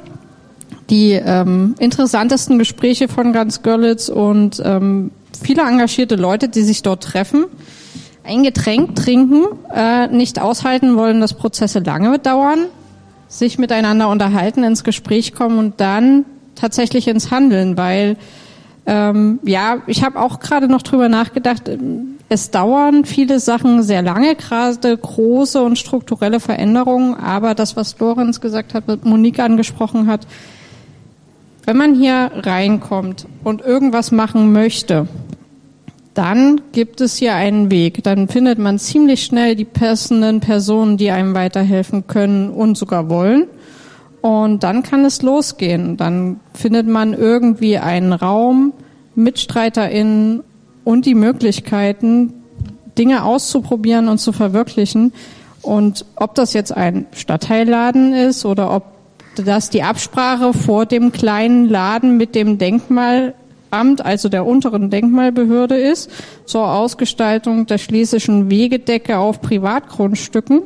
Die ähm, interessantesten Gespräche von ganz Görlitz und ähm, viele engagierte Leute, die sich dort treffen, ein Getränk trinken, äh, nicht aushalten wollen, dass Prozesse lange dauern, sich miteinander unterhalten, ins Gespräch kommen und dann tatsächlich ins Handeln, weil ähm, ja, ich habe auch gerade noch drüber nachgedacht, es dauern viele Sachen sehr lange, gerade große und strukturelle Veränderungen, aber das, was Lorenz gesagt hat, was Monique angesprochen hat, wenn man hier reinkommt und irgendwas machen möchte, dann gibt es hier einen Weg. Dann findet man ziemlich schnell die passenden Personen, die einem weiterhelfen können und sogar wollen. Und dann kann es losgehen. Dann findet man irgendwie einen Raum, MitstreiterInnen und die Möglichkeiten, Dinge auszuprobieren und zu verwirklichen. Und ob das jetzt ein Stadtteilladen ist oder ob dass die Absprache vor dem kleinen Laden mit dem Denkmalamt, also der unteren Denkmalbehörde ist, zur Ausgestaltung der schlesischen Wegedecke auf Privatgrundstücken.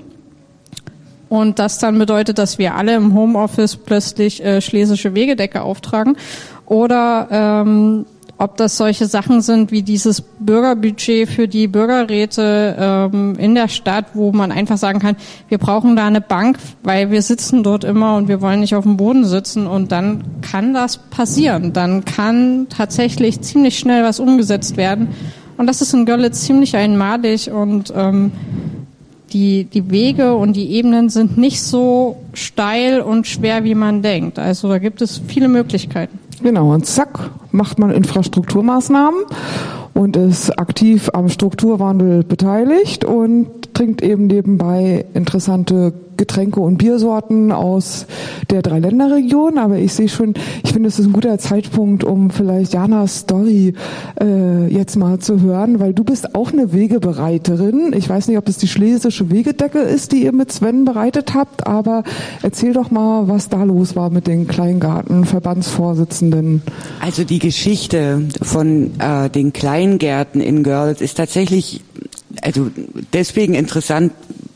Und das dann bedeutet, dass wir alle im Homeoffice plötzlich äh, schlesische Wegedecke auftragen. Oder ähm, ob das solche Sachen sind wie dieses Bürgerbudget für die Bürgerräte ähm, in der Stadt, wo man einfach sagen kann, wir brauchen da eine Bank, weil wir sitzen dort immer und wir wollen nicht auf dem Boden sitzen. Und dann kann das passieren. Dann kann tatsächlich ziemlich schnell was umgesetzt werden. Und das ist in Görlitz ziemlich einmalig und ähm, die, die Wege und die Ebenen sind nicht so steil und schwer, wie man denkt. Also da gibt es viele Möglichkeiten. Genau, und zack, macht man Infrastrukturmaßnahmen und ist aktiv am Strukturwandel beteiligt und trinkt eben nebenbei interessante Getränke und Biersorten aus der Dreiländerregion. Aber ich sehe schon, ich finde, es ist ein guter Zeitpunkt, um vielleicht Janas Story äh, jetzt mal zu hören, weil du bist auch eine Wegebereiterin. Ich weiß nicht, ob es die schlesische Wegedecke ist, die ihr mit Sven bereitet habt, aber erzähl doch mal, was da los war mit den Kleingarten-Verbandsvorsitzenden. Also die Geschichte von äh, den Kleingärten in Görlitz ist tatsächlich also deswegen interessant,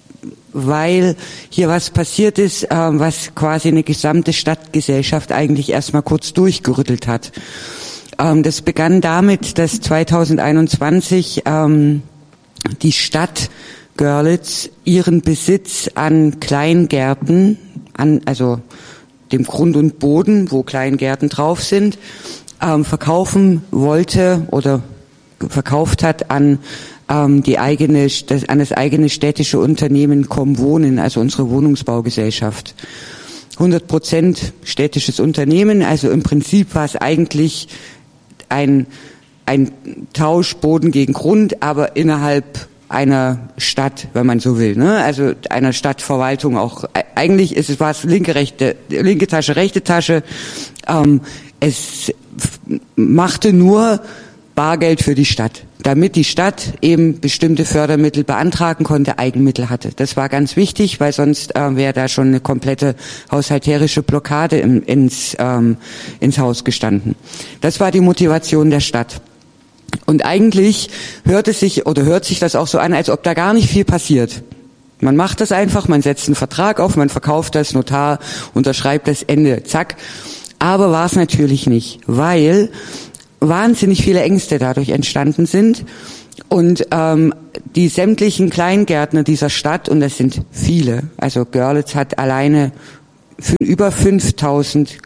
weil hier was passiert ist, äh, was quasi eine gesamte Stadtgesellschaft eigentlich erstmal kurz durchgerüttelt hat. Ähm, das begann damit, dass zweitausendeinundzwanzig ähm, die Stadt Görlitz ihren Besitz an Kleingärten, an also dem Grund und Boden, wo Kleingärten drauf sind, ähm, verkaufen wollte oder verkauft hat an ähm, die eigene, das, an das eigene städtische Unternehmen Comwohnen, also unsere Wohnungsbaugesellschaft. hundert Prozent städtisches Unternehmen, also im Prinzip war es eigentlich ein, ein Tausch Boden gegen Grund, aber innerhalb einer Stadt, wenn man so will, ne? Also einer Stadtverwaltung auch. Eigentlich ist es was linke rechte linke Tasche rechte Tasche. Ähm, es machte nur Bargeld für die Stadt, damit die Stadt eben bestimmte Fördermittel beantragen konnte, Eigenmittel hatte. Das war ganz wichtig, weil sonst äh, wäre da schon eine komplette haushalterische Blockade im, ins, ähm, ins Haus gestanden. Das war die Motivation der Stadt. Und eigentlich hört es sich oder hört sich das auch so an, als ob da gar nicht viel passiert. Man macht das einfach, man setzt einen Vertrag auf, man verkauft das, Notar unterschreibt das, Ende, zack. Aber war es natürlich nicht, weil wahnsinnig viele Ängste dadurch entstanden sind und ähm, die sämtlichen Kleingärtner dieser Stadt, und das sind viele, also Görlitz hat alleine für über fünftausend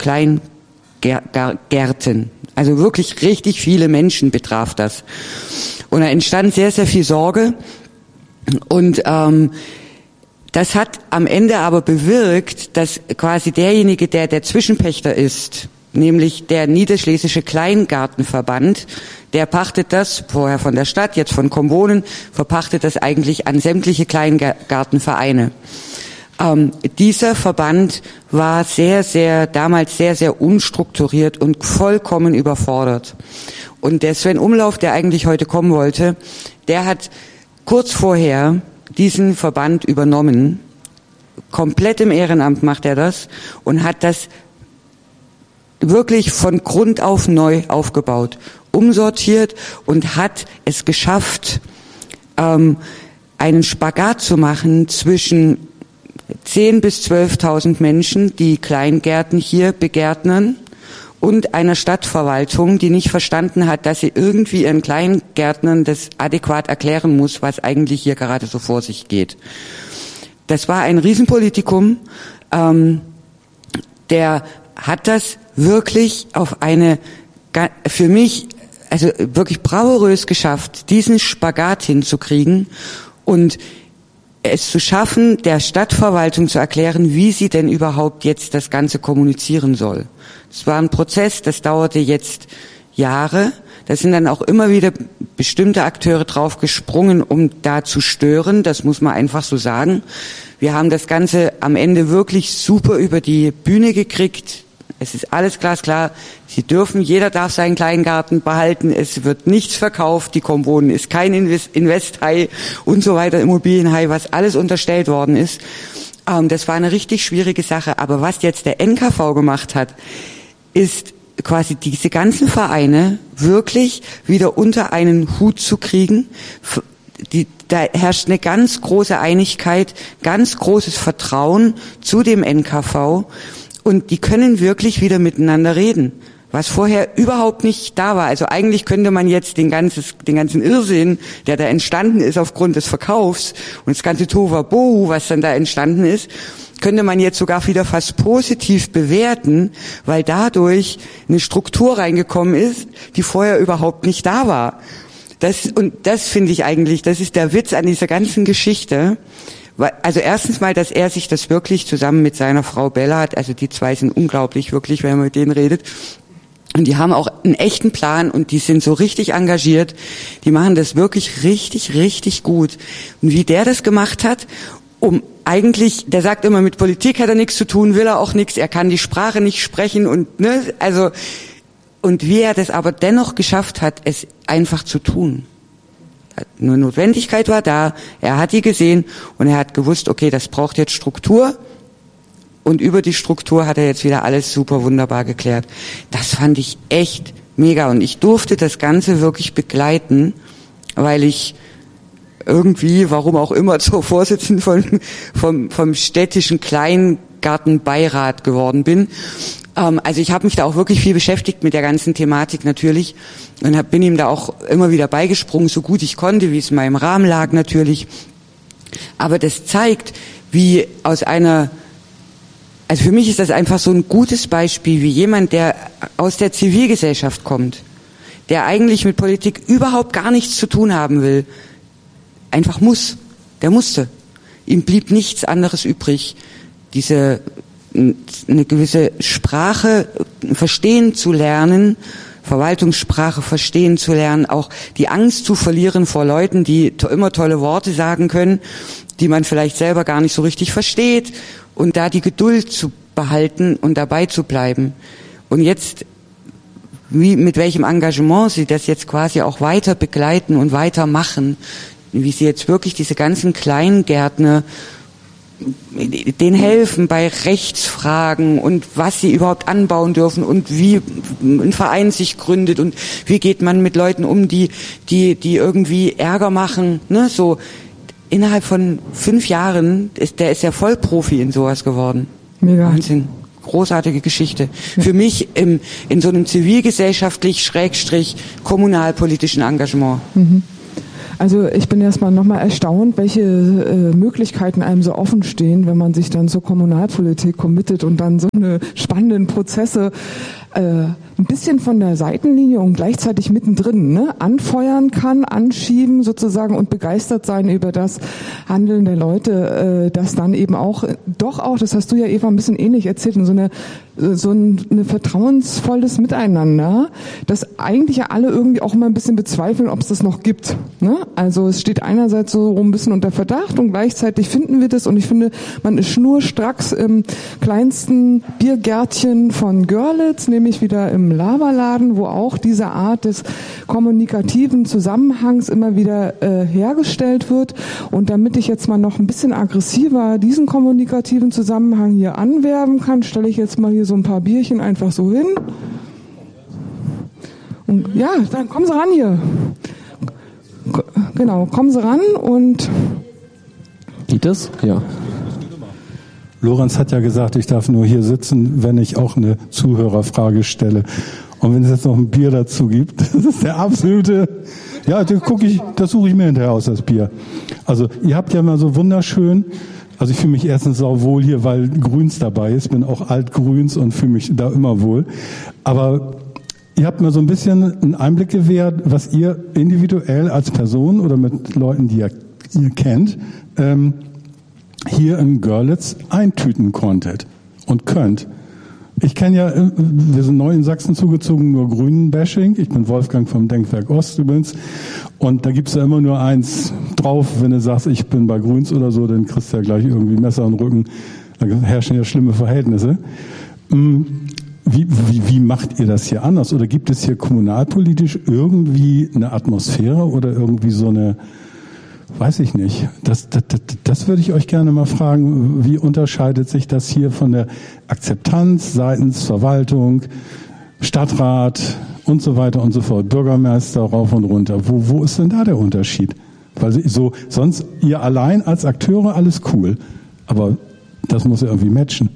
Kleingärten, also wirklich richtig viele Menschen betraf das. Und da entstand sehr, sehr viel Sorge und ähm, das hat am Ende aber bewirkt, dass quasi derjenige, der der Zwischenpächter ist, nämlich der Niederschlesische Kleingartenverband, der pachtet das, vorher von der Stadt, jetzt von Kommunen, verpachtet das eigentlich an sämtliche Kleingartenvereine. Ähm, dieser Verband war sehr, sehr, damals sehr, sehr unstrukturiert und vollkommen überfordert. Und der Sven Umlauf, der eigentlich heute kommen wollte, der hat kurz vorher diesen Verband übernommen. Komplett im Ehrenamt macht er das und hat das wirklich von Grund auf neu aufgebaut, umsortiert und hat es geschafft, ähm, einen Spagat zu machen zwischen zehn bis zwölftausend Menschen, die Kleingärten hier begärtnern, und einer Stadtverwaltung, die nicht verstanden hat, dass sie irgendwie ihren Kleingärtnern das adäquat erklären muss, was eigentlich hier gerade so vor sich geht. Das war ein Riesenpolitikum. Ähm, der hat das wirklich auf eine, für mich, also wirklich bravourös geschafft, diesen Spagat hinzukriegen und es zu schaffen, der Stadtverwaltung zu erklären, wie sie denn überhaupt jetzt das Ganze kommunizieren soll. Es war ein Prozess, das dauerte jetzt Jahre. Da sind dann auch immer wieder bestimmte Akteure drauf gesprungen, um da zu stören. Das muss man einfach so sagen. Wir haben das Ganze am Ende wirklich super über die Bühne gekriegt. Es ist alles glasklar. Sie dürfen, jeder darf seinen Kleingarten behalten. Es wird nichts verkauft. Die Kommune ist kein Invest, Investhai und so weiter, Immobilienhai, was alles unterstellt worden ist. Ähm, das war eine richtig schwierige Sache. Aber was jetzt der N K V gemacht hat, ist quasi diese ganzen Vereine wirklich wieder unter einen Hut zu kriegen. Die, da herrscht eine ganz große Einigkeit, ganz großes Vertrauen zu dem N K V. Und die können wirklich wieder miteinander reden, was vorher überhaupt nicht da war. Also eigentlich könnte man jetzt den, ganzes, den ganzen Irrsinn, der da entstanden ist aufgrund des Verkaufs und das ganze Tohuwabohu, was dann da entstanden ist, könnte man jetzt sogar wieder fast positiv bewerten, weil dadurch eine Struktur reingekommen ist, die vorher überhaupt nicht da war. Das, und das finde ich eigentlich, das ist der Witz an dieser ganzen Geschichte. Also erstens mal, dass er sich das wirklich zusammen mit seiner Frau Bella hat, also die zwei sind unglaublich, wirklich, wenn man mit denen redet. Und die haben auch einen echten Plan und die sind so richtig engagiert. Die machen das wirklich richtig, richtig gut. Und wie der das gemacht hat, um eigentlich, der sagt immer, mit Politik hat er nichts zu tun, will er auch nichts, er kann die Sprache nicht sprechen und, ne, also, und wie er das aber dennoch geschafft hat, es einfach zu tun. Nur Notwendigkeit war da, er hat die gesehen und er hat gewusst, okay, das braucht jetzt Struktur und über die Struktur hat er jetzt wieder alles super wunderbar geklärt. Das fand ich echt mega und ich durfte das Ganze wirklich begleiten, weil ich irgendwie, warum auch immer, zur Vorsitzenden von, vom, vom städtischen Kleingartenbeirat geworden bin. Ähm, also ich habe mich da auch wirklich viel beschäftigt mit der ganzen Thematik natürlich und hab, bin ihm da auch immer wieder beigesprungen, so gut ich konnte, wie es in meinem Rahmen lag natürlich. Aber das zeigt, wie aus einer, also für mich ist das einfach so ein gutes Beispiel, wie jemand, der aus der Zivilgesellschaft kommt, der eigentlich mit Politik überhaupt gar nichts zu tun haben will, einfach muss. Der musste. Ihm blieb nichts anderes übrig, diese eine gewisse Sprache verstehen zu lernen, Verwaltungssprache verstehen zu lernen, auch die Angst zu verlieren vor Leuten, die to- immer tolle Worte sagen können, die man vielleicht selber gar nicht so richtig versteht, und da die Geduld zu behalten und dabei zu bleiben. Und jetzt wie, mit welchem Engagement sie das jetzt quasi auch weiter begleiten und weitermachen, wie sie jetzt wirklich diese ganzen Kleingärtner denen helfen bei Rechtsfragen und was sie überhaupt anbauen dürfen und wie ein Verein sich gründet und wie geht man mit Leuten um, die die die irgendwie Ärger machen, ne, so innerhalb von fünf Jahren ist der ist ja Vollprofi in sowas geworden. Mega. Wahnsinn. Großartige Geschichte. Ja. Für mich im in so einem zivilgesellschaftlich Schrägstrich kommunalpolitischen Engagement. Mhm. Also ich bin erstmal nochmal erstaunt, welche äh, Möglichkeiten einem so offen stehen, wenn man sich dann zur Kommunalpolitik committet und dann so eine spannenden Prozesse äh, ein bisschen von der Seitenlinie und gleichzeitig mittendrin, ne, anfeuern kann, anschieben sozusagen und begeistert sein über das Handeln der Leute, äh, das dann eben auch, doch auch, das hast du ja Eva ein bisschen ähnlich erzählt, in so eine so ein eine vertrauensvolles Miteinander, das eigentlich ja alle irgendwie auch immer ein bisschen bezweifeln, ob es das noch gibt. Ne? Also es steht einerseits so ein bisschen unter Verdacht und gleichzeitig finden wir das und ich finde, man ist schnurstracks im kleinsten Biergärtchen von Görlitz, nämlich wieder im Laberladen, wo auch diese Art des kommunikativen Zusammenhangs immer wieder äh, hergestellt wird. Und damit ich jetzt mal noch ein bisschen aggressiver diesen kommunikativen Zusammenhang hier anwerben kann, stelle ich jetzt mal hier so ein paar Bierchen einfach so hin. Und ja, dann kommen Sie ran hier. Genau, kommen Sie ran und... Geht das? Ja. Lorenz hat ja gesagt, ich darf nur hier sitzen, wenn ich auch eine Zuhörerfrage stelle. Und wenn es jetzt noch ein Bier dazu gibt, das ist der absolute... Ja, das gucke ich, das suche ich mir hinterher aus, das Bier. Also ihr habt ja mal so wunderschön... Also ich fühle mich erstens auch wohl hier, weil Grüns dabei ist. Bin auch Altgrüns und fühle mich da immer wohl. Aber ihr habt mir so ein bisschen einen Einblick gewährt, was ihr individuell als Person oder mit Leuten, die ihr, ihr kennt, ähm, hier in Görlitz eintüten konntet und könnt. Ich kenne ja, wir sind neu in Sachsen zugezogen, nur Grünen-Bashing. Ich bin Wolfgang vom Denkwerk Ost übrigens. Und da gibt's ja immer nur eins drauf, wenn du sagst, ich bin bei Grüns oder so, dann kriegst du ja gleich irgendwie Messer und Rücken. Da herrschen ja schlimme Verhältnisse. Wie, wie, wie macht ihr das hier anders? Oder gibt es hier kommunalpolitisch irgendwie eine Atmosphäre oder irgendwie so eine, weiß ich nicht. Das, das, das, das würde ich euch gerne mal fragen. Wie unterscheidet sich das hier von der Akzeptanz seitens Verwaltung, Stadtrat und so weiter und so fort, Bürgermeister rauf und runter? Wo, wo ist denn da der Unterschied? Weil so, sonst ihr allein als Akteure alles cool, aber das muss ja irgendwie matchen.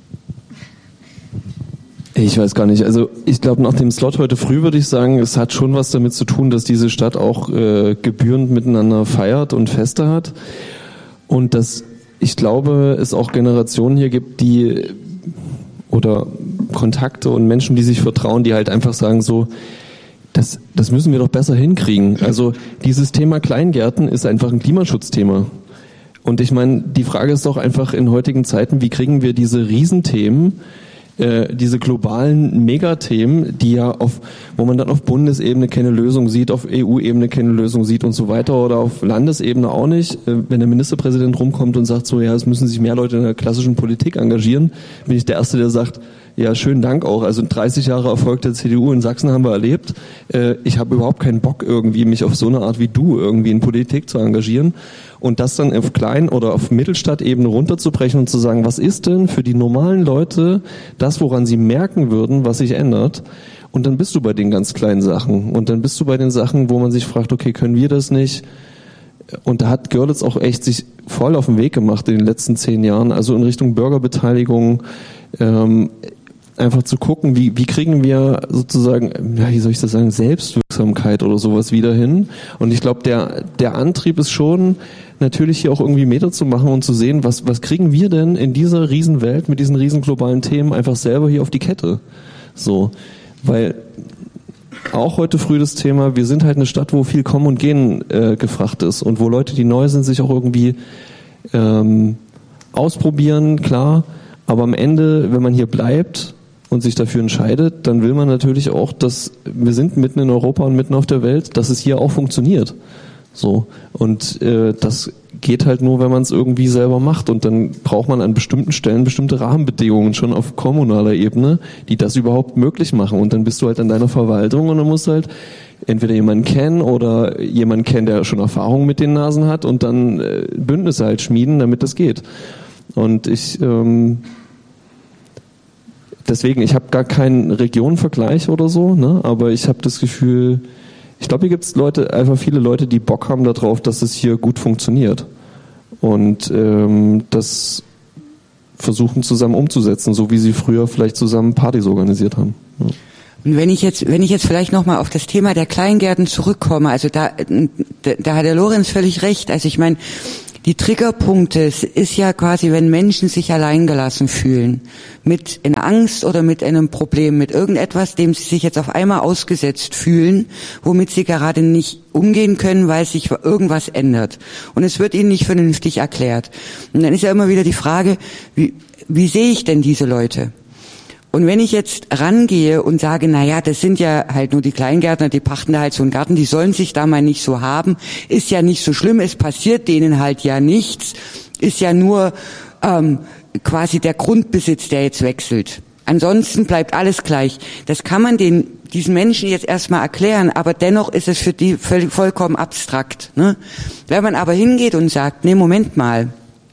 Ich weiß gar nicht. Also ich glaube, nach dem Slot heute früh würde ich sagen, es hat schon was damit zu tun, dass diese Stadt auch äh, gebührend miteinander feiert und Feste hat. Und dass ich glaube, es auch Generationen hier gibt, die oder Kontakte und Menschen, die sich vertrauen, die halt einfach sagen so, das, das müssen wir doch besser hinkriegen. Also dieses Thema Kleingärten ist einfach ein Klimaschutzthema. Und ich meine, die Frage ist doch einfach in heutigen Zeiten, wie kriegen wir diese Riesenthemen, äh, diese globalen Megathemen, die ja auf, wo man dann auf Bundesebene keine Lösung sieht, auf E U-Ebene keine Lösung sieht und so weiter oder auf Landesebene auch nicht. Äh, wenn der Ministerpräsident rumkommt und sagt so, ja, es müssen sich mehr Leute in der klassischen Politik engagieren, bin ich der Erste, der sagt, ja, schönen Dank auch. Also dreißig Jahre Erfolg der C D U in Sachsen haben wir erlebt. Äh, ich habe überhaupt keinen Bock irgendwie, mich auf so eine Art wie du irgendwie in Politik zu engagieren. Und das dann auf Klein- oder auf Mittelstadtebene runterzubrechen und zu sagen, was ist denn für die normalen Leute das, woran sie merken würden, was sich ändert? Und dann bist du bei den ganz kleinen Sachen. Und dann bist du bei den Sachen, wo man sich fragt, okay, können wir das nicht? Und da hat Görlitz auch echt sich voll auf den Weg gemacht in den letzten zehn Jahren, also in Richtung Bürgerbeteiligung, ähm, einfach zu gucken, wie, wie kriegen wir sozusagen, ja, wie soll ich das sagen, Selbstwirksamkeit oder sowas wieder hin. Und ich glaube, der, der Antrieb ist schon, natürlich hier auch irgendwie Meter zu machen und zu sehen, was, was kriegen wir denn in dieser Riesenwelt mit diesen riesen globalen Themen einfach selber hier auf die Kette. So. Weil auch heute früh das Thema, wir sind halt eine Stadt, wo viel Kommen und Gehen äh, gefragt ist und wo Leute, die neu sind, sich auch irgendwie ähm, ausprobieren, klar. Aber am Ende, wenn man hier bleibt und sich dafür entscheidet, dann will man natürlich auch, dass wir sind mitten in Europa und mitten auf der Welt, dass es hier auch funktioniert. So. Und äh, das geht halt nur, wenn man es irgendwie selber macht. Und dann braucht man an bestimmten Stellen bestimmte Rahmenbedingungen schon auf kommunaler Ebene, die das überhaupt möglich machen. Und dann bist du halt in deiner Verwaltung und dann musst du halt entweder jemanden kennen oder jemanden kennen, der schon Erfahrung mit den Nasen hat und dann äh, Bündnisse halt schmieden, damit das geht. Und ich ähm, deswegen, ich habe gar keinen Regionenvergleich oder so, ne? Aber ich habe das Gefühl, ich glaube, hier gibt es Leute, einfach viele Leute, die Bock haben darauf, dass es hier gut funktioniert und ähm, das versuchen zusammen umzusetzen, so wie sie früher vielleicht zusammen Partys organisiert haben. Ja. Und wenn ich jetzt, wenn ich jetzt vielleicht nochmal auf das Thema der Kleingärten zurückkomme, also da, da, da hat der Lorenz völlig recht. Also ich meine, die Triggerpunkte ist ja quasi, wenn Menschen sich alleingelassen fühlen, mit in Angst oder mit einem Problem, mit irgendetwas, dem sie sich jetzt auf einmal ausgesetzt fühlen, womit sie gerade nicht umgehen können, weil sich irgendwas ändert. Und es wird ihnen nicht vernünftig erklärt. Und dann ist ja immer wieder die Frage, wie, wie sehe ich denn diese Leute? Und wenn ich jetzt rangehe und sage, na ja, das sind ja halt nur die Kleingärtner, die pachten da halt so einen Garten, die sollen sich da mal nicht so haben, ist ja nicht so schlimm, es passiert denen halt ja nichts, ist ja nur ähm, quasi der Grundbesitz, der jetzt wechselt. Ansonsten bleibt alles gleich. Das kann man den diesen Menschen jetzt erstmal erklären, aber dennoch ist es für die völlig, vollkommen abstrakt. Ne? Wenn man aber hingeht und sagt, nee, Moment mal,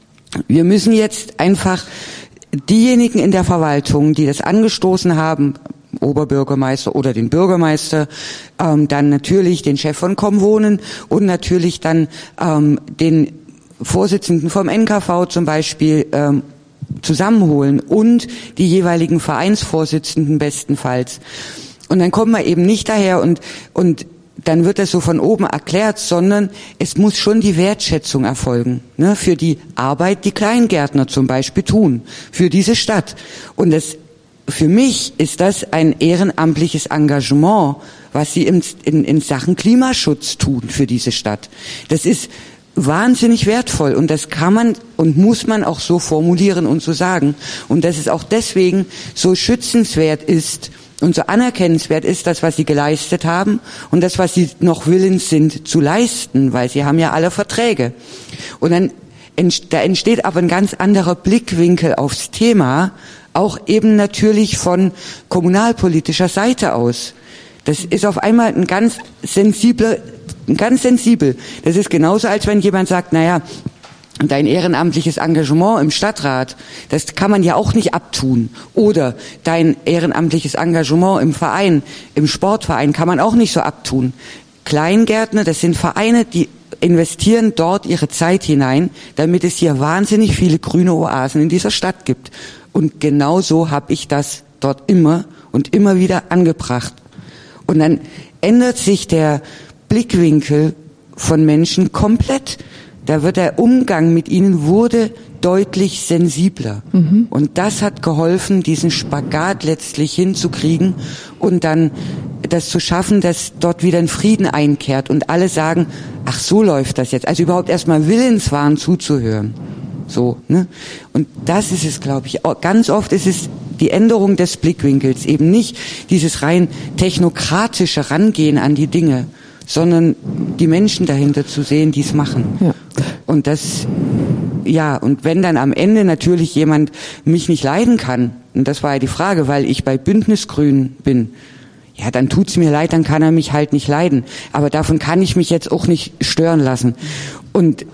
wir müssen jetzt einfach diejenigen in der Verwaltung, die das angestoßen haben, Oberbürgermeister oder den Bürgermeister, ähm, dann natürlich den Chef von Kommunen und natürlich dann ähm, den Vorsitzenden vom N K V zum Beispiel ähm, zusammenholen und die jeweiligen Vereinsvorsitzenden bestenfalls. Und dann kommen wir eben nicht daher und und dann wird das so von oben erklärt, sondern es muss schon die Wertschätzung erfolgen, ne, für die Arbeit, die Kleingärtner zum Beispiel tun, für diese Stadt. Und das, für mich ist das ein ehrenamtliches Engagement, was sie in, in, in Sachen Klimaschutz tun für diese Stadt. Das ist wahnsinnig wertvoll und das kann man und muss man auch so formulieren und so sagen. Und dass es auch deswegen so schützenswert ist, und so anerkennenswert ist das, was sie geleistet haben und das, was sie noch willens sind zu leisten, weil sie haben ja alle Verträge. Und dann da entsteht aber ein ganz anderer Blickwinkel aufs Thema, auch eben natürlich von kommunalpolitischer Seite aus. Das ist auf einmal ein ganz sensibler, ganz sensibel. Das ist genauso, als wenn jemand sagt, naja, dein ehrenamtliches Engagement im Stadtrat, das kann man ja auch nicht abtun. Oder dein ehrenamtliches Engagement im Verein, im Sportverein kann man auch nicht so abtun. Kleingärtner, das sind Vereine, die investieren dort ihre Zeit hinein, damit es hier wahnsinnig viele grüne Oasen in dieser Stadt gibt. Und genau so habe ich das dort immer und immer wieder angebracht. Und dann ändert sich der Blickwinkel von Menschen komplett. Da wird der Umgang mit ihnen wurde deutlich sensibler. Mhm. Und das hat geholfen, diesen Spagat letztlich hinzukriegen und dann das zu schaffen, dass dort wieder ein Frieden einkehrt und alle sagen, ach, so läuft das jetzt. Also überhaupt erstmal willens waren zuzuhören. So, ne? Und das ist es, glaube ich. Ganz oft ist es die Änderung des Blickwinkels, eben nicht dieses rein technokratische Rangehen an die Dinge, sondern die Menschen dahinter zu sehen, die es machen. Ja. Und das, ja, und wenn dann am Ende natürlich jemand mich nicht leiden kann, und das war ja die Frage, weil ich bei Bündnisgrün bin, ja, dann tut's mir leid, dann kann er mich halt nicht leiden. Aber davon kann ich mich jetzt auch nicht stören lassen. Und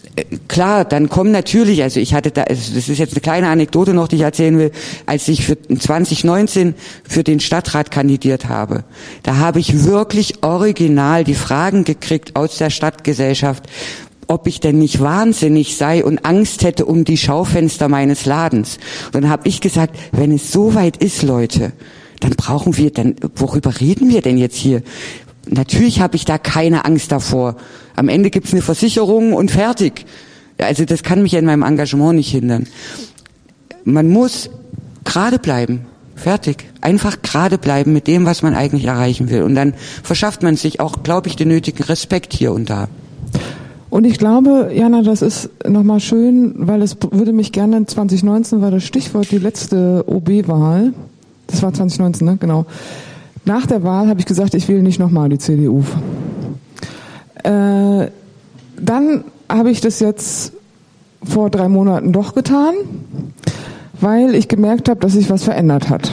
klar, dann kommen natürlich, also ich hatte da, also das ist jetzt eine kleine Anekdote noch, die ich erzählen will, als ich für zwanzig neunzehn für den Stadtrat kandidiert habe, da habe ich wirklich original die Fragen gekriegt aus der Stadtgesellschaft, ob ich denn nicht wahnsinnig sei und Angst hätte um die Schaufenster meines Ladens. Und dann habe ich gesagt, wenn es so weit ist, Leute, dann brauchen wir, dann worüber reden wir denn jetzt hier? Natürlich habe ich da keine Angst davor. Am Ende gibt's eine Versicherung und fertig. Also das kann mich ja in meinem Engagement nicht hindern. Man muss gerade bleiben. Fertig. Einfach gerade bleiben mit dem, was man eigentlich erreichen will. Und dann verschafft man sich auch, glaube ich, den nötigen Respekt hier und da. Und ich glaube, Jana, das ist nochmal schön, weil es würde mich gerne, zwanzig neunzehn war das Stichwort, die letzte O B-Wahl. Das war zwanzig neunzehn, ne? Genau. Nach der Wahl habe ich gesagt, ich wähle nicht nochmal die C D U. Äh, dann habe ich das jetzt vor drei Monaten doch getan, weil ich gemerkt habe, dass sich was verändert hat.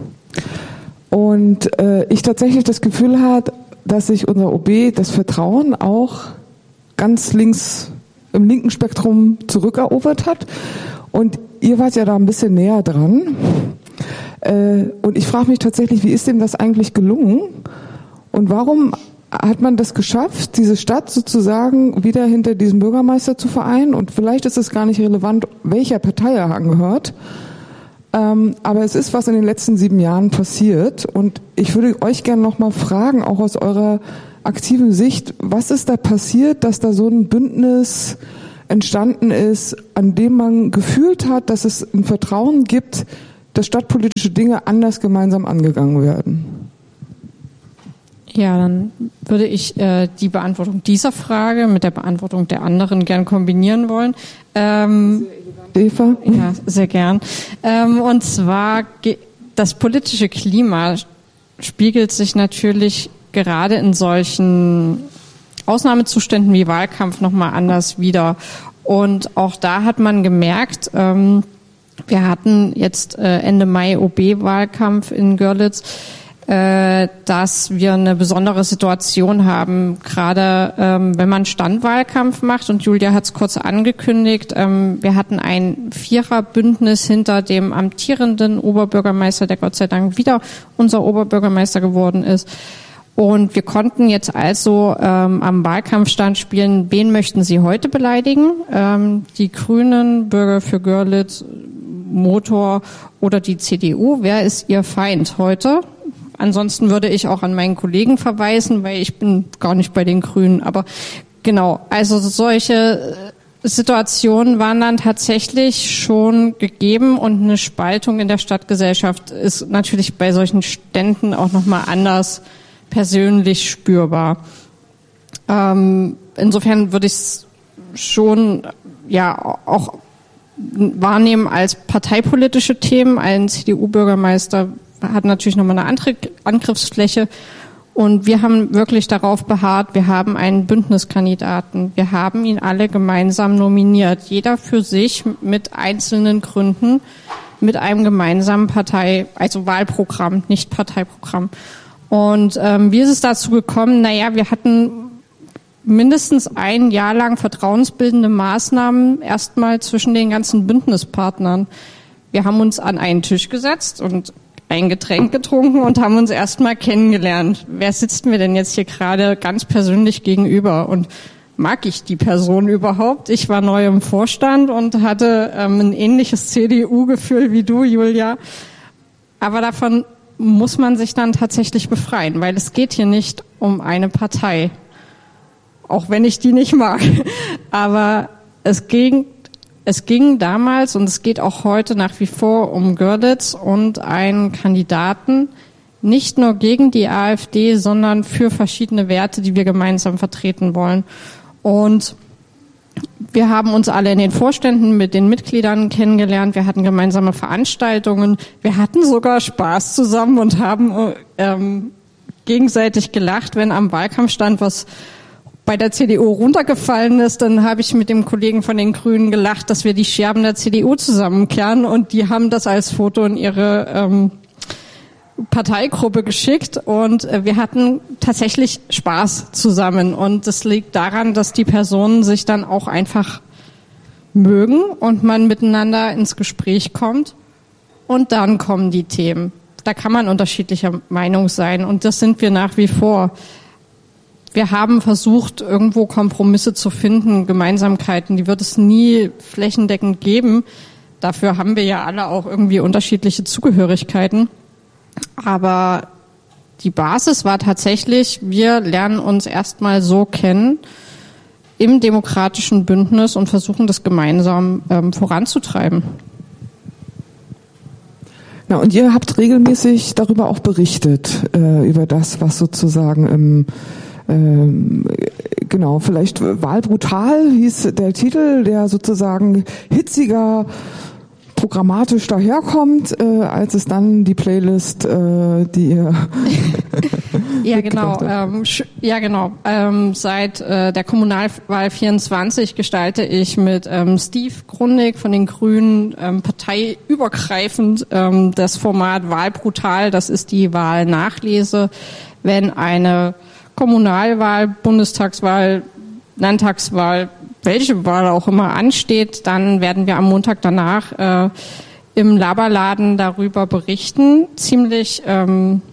Und äh, ich tatsächlich das Gefühl habe, dass sich unser O B das Vertrauen auch ganz links im linken Spektrum zurückerobert hat. Und ihr wart ja da ein bisschen näher dran. Äh, und ich frage mich tatsächlich, wie ist dem das eigentlich gelungen? Und warum hat man das geschafft, diese Stadt sozusagen wieder hinter diesem Bürgermeister zu vereinen? Und vielleicht ist es gar nicht relevant, welcher Partei er angehört. Ähm, aber es ist was in den letzten sieben Jahren passiert. Und ich würde euch gerne noch mal fragen, auch aus eurer aktiven Sicht, was ist da passiert, dass da so ein Bündnis entstanden ist, an dem man gefühlt hat, dass es ein Vertrauen gibt, dass stadtpolitische Dinge anders gemeinsam angegangen werden? Ja, dann würde ich äh, die Beantwortung dieser Frage mit der Beantwortung der anderen gern kombinieren wollen. Ähm, Eva? Ja, sehr gern. Ähm, und zwar, das politische Klima spiegelt sich natürlich gerade in solchen Ausnahmezuständen wie Wahlkampf nochmal anders wider. Und auch da hat man gemerkt, ähm, wir hatten jetzt äh, Ende Mai O B-Wahlkampf in Görlitz, äh, dass wir eine besondere Situation haben, gerade ähm, wenn man Standwahlkampf macht, und Julia hat es kurz angekündigt, ähm, wir hatten ein Viererbündnis hinter dem amtierenden Oberbürgermeister, der Gott sei Dank wieder unser Oberbürgermeister geworden ist. Und wir konnten jetzt also ähm, am Wahlkampfstand spielen, wen möchten Sie heute beleidigen? Ähm, die Grünen, Bürger für Görlitz, Motor oder die C D U. Wer ist Ihr Feind heute? Ansonsten würde ich auch an meinen Kollegen verweisen, weil ich bin gar nicht bei den Grünen. Aber genau, also solche Situationen waren dann tatsächlich schon gegeben, und eine Spaltung in der Stadtgesellschaft ist natürlich bei solchen Ständen auch nochmal anders persönlich spürbar. Ähm, insofern würde ich es schon ja auch wahrnehmen als parteipolitische Themen. Ein C D U-Bürgermeister hat natürlich nochmal eine andere Angriffsfläche, und wir haben wirklich darauf beharrt, wir haben einen Bündniskandidaten, wir haben ihn alle gemeinsam nominiert, jeder für sich mit einzelnen Gründen, mit einem gemeinsamen Partei, also Wahlprogramm, nicht Parteiprogramm. Und ähm, wie ist es dazu gekommen? Naja, wir hatten mindestens ein Jahr lang vertrauensbildende Maßnahmen erstmal zwischen den ganzen Bündnispartnern. Wir haben uns an einen Tisch gesetzt und ein Getränk getrunken und haben uns erstmal kennengelernt. Wer sitzt mir denn jetzt hier gerade ganz persönlich gegenüber? Und mag ich die Person überhaupt? Ich war neu im Vorstand und hatte ähm, ein ähnliches C D U-Gefühl wie du, Julia. Aber davon muss man sich dann tatsächlich befreien, weil es geht hier nicht um eine Partei, auch wenn ich die nicht mag. Aber es ging, es ging damals, und es geht auch heute nach wie vor, um Görlitz und einen Kandidaten, nicht nur gegen die AfD, sondern für verschiedene Werte, die wir gemeinsam vertreten wollen. Und wir haben uns alle in den Vorständen mit den Mitgliedern kennengelernt. Wir hatten gemeinsame Veranstaltungen. Wir hatten sogar Spaß zusammen und haben ähm, gegenseitig gelacht, wenn am Wahlkampfstand was bei der C D U runtergefallen ist. Dann habe ich mit dem Kollegen von den Grünen gelacht, dass wir die Scherben der C D U zusammenkehren, und die haben das als Foto in ihre ähm, Parteigruppe geschickt, und äh, wir hatten tatsächlich Spaß zusammen, und das liegt daran, dass die Personen sich dann auch einfach mögen und man miteinander ins Gespräch kommt, und dann kommen die Themen. Da kann man unterschiedlicher Meinung sein, und das sind wir nach wie vor. Wir haben versucht, irgendwo Kompromisse zu finden, Gemeinsamkeiten, die wird es nie flächendeckend geben. Dafür haben wir ja alle auch irgendwie unterschiedliche Zugehörigkeiten. Aber die Basis war tatsächlich, wir lernen uns erstmal so kennen im demokratischen Bündnis und versuchen das gemeinsam ähm, voranzutreiben. Na, und ihr habt regelmäßig darüber auch berichtet, äh, über das, was sozusagen im ähm, genau, vielleicht Wahlbrutal hieß der Titel, der sozusagen hitziger programmatisch daherkommt, äh, als es dann die Playlist, äh, die ihr Ja, genau. Ähm, ja, genau. Ähm, seit äh, der Kommunalwahl vierundzwanzig gestalte ich mit ähm, Steve Grundig von den Grünen ähm, parteiübergreifend ähm, das Format Wahlbrutal. Das ist die Wahlnachlese, wenn eine Kommunalwahl, Bundestagswahl, Landtagswahl, welche Wahl auch immer ansteht, dann werden wir am Montag danach äh, im Laberladen darüber berichten. Ziemlich ähm,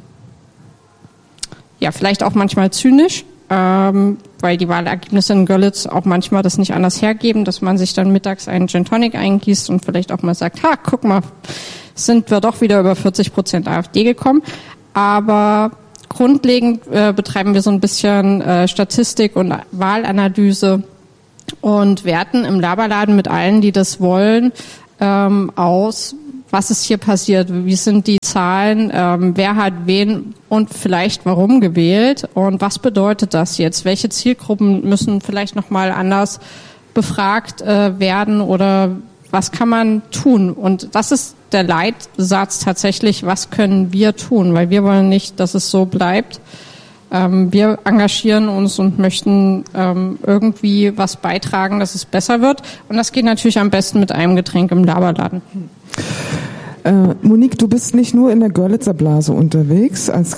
ja, vielleicht auch manchmal zynisch, ähm, weil die Wahlergebnisse in Görlitz auch manchmal das nicht anders hergeben, dass man sich dann mittags einen Gin Tonic eingießt und vielleicht auch mal sagt, ha, guck mal, sind wir doch wieder über vierzig Prozent AfD gekommen. Aber grundlegend äh, betreiben wir so ein bisschen äh, Statistik und Wahlanalyse und werten im Laberladen mit allen, die das wollen, ähm, aus, was ist hier passiert, wie sind die Zahlen, ähm, wer hat wen und vielleicht warum gewählt und was bedeutet das jetzt? Welche Zielgruppen müssen vielleicht nochmal anders befragt äh, werden oder was kann man tun? Und das ist der Leitsatz tatsächlich, was können wir tun? Weil wir wollen nicht, dass es so bleibt. Ähm, wir engagieren uns und möchten ähm, irgendwie was beitragen, dass es besser wird. Und das geht natürlich am besten mit einem Getränk im Laberladen. Äh, Monique, du bist nicht nur in der Görlitzer Blase unterwegs, als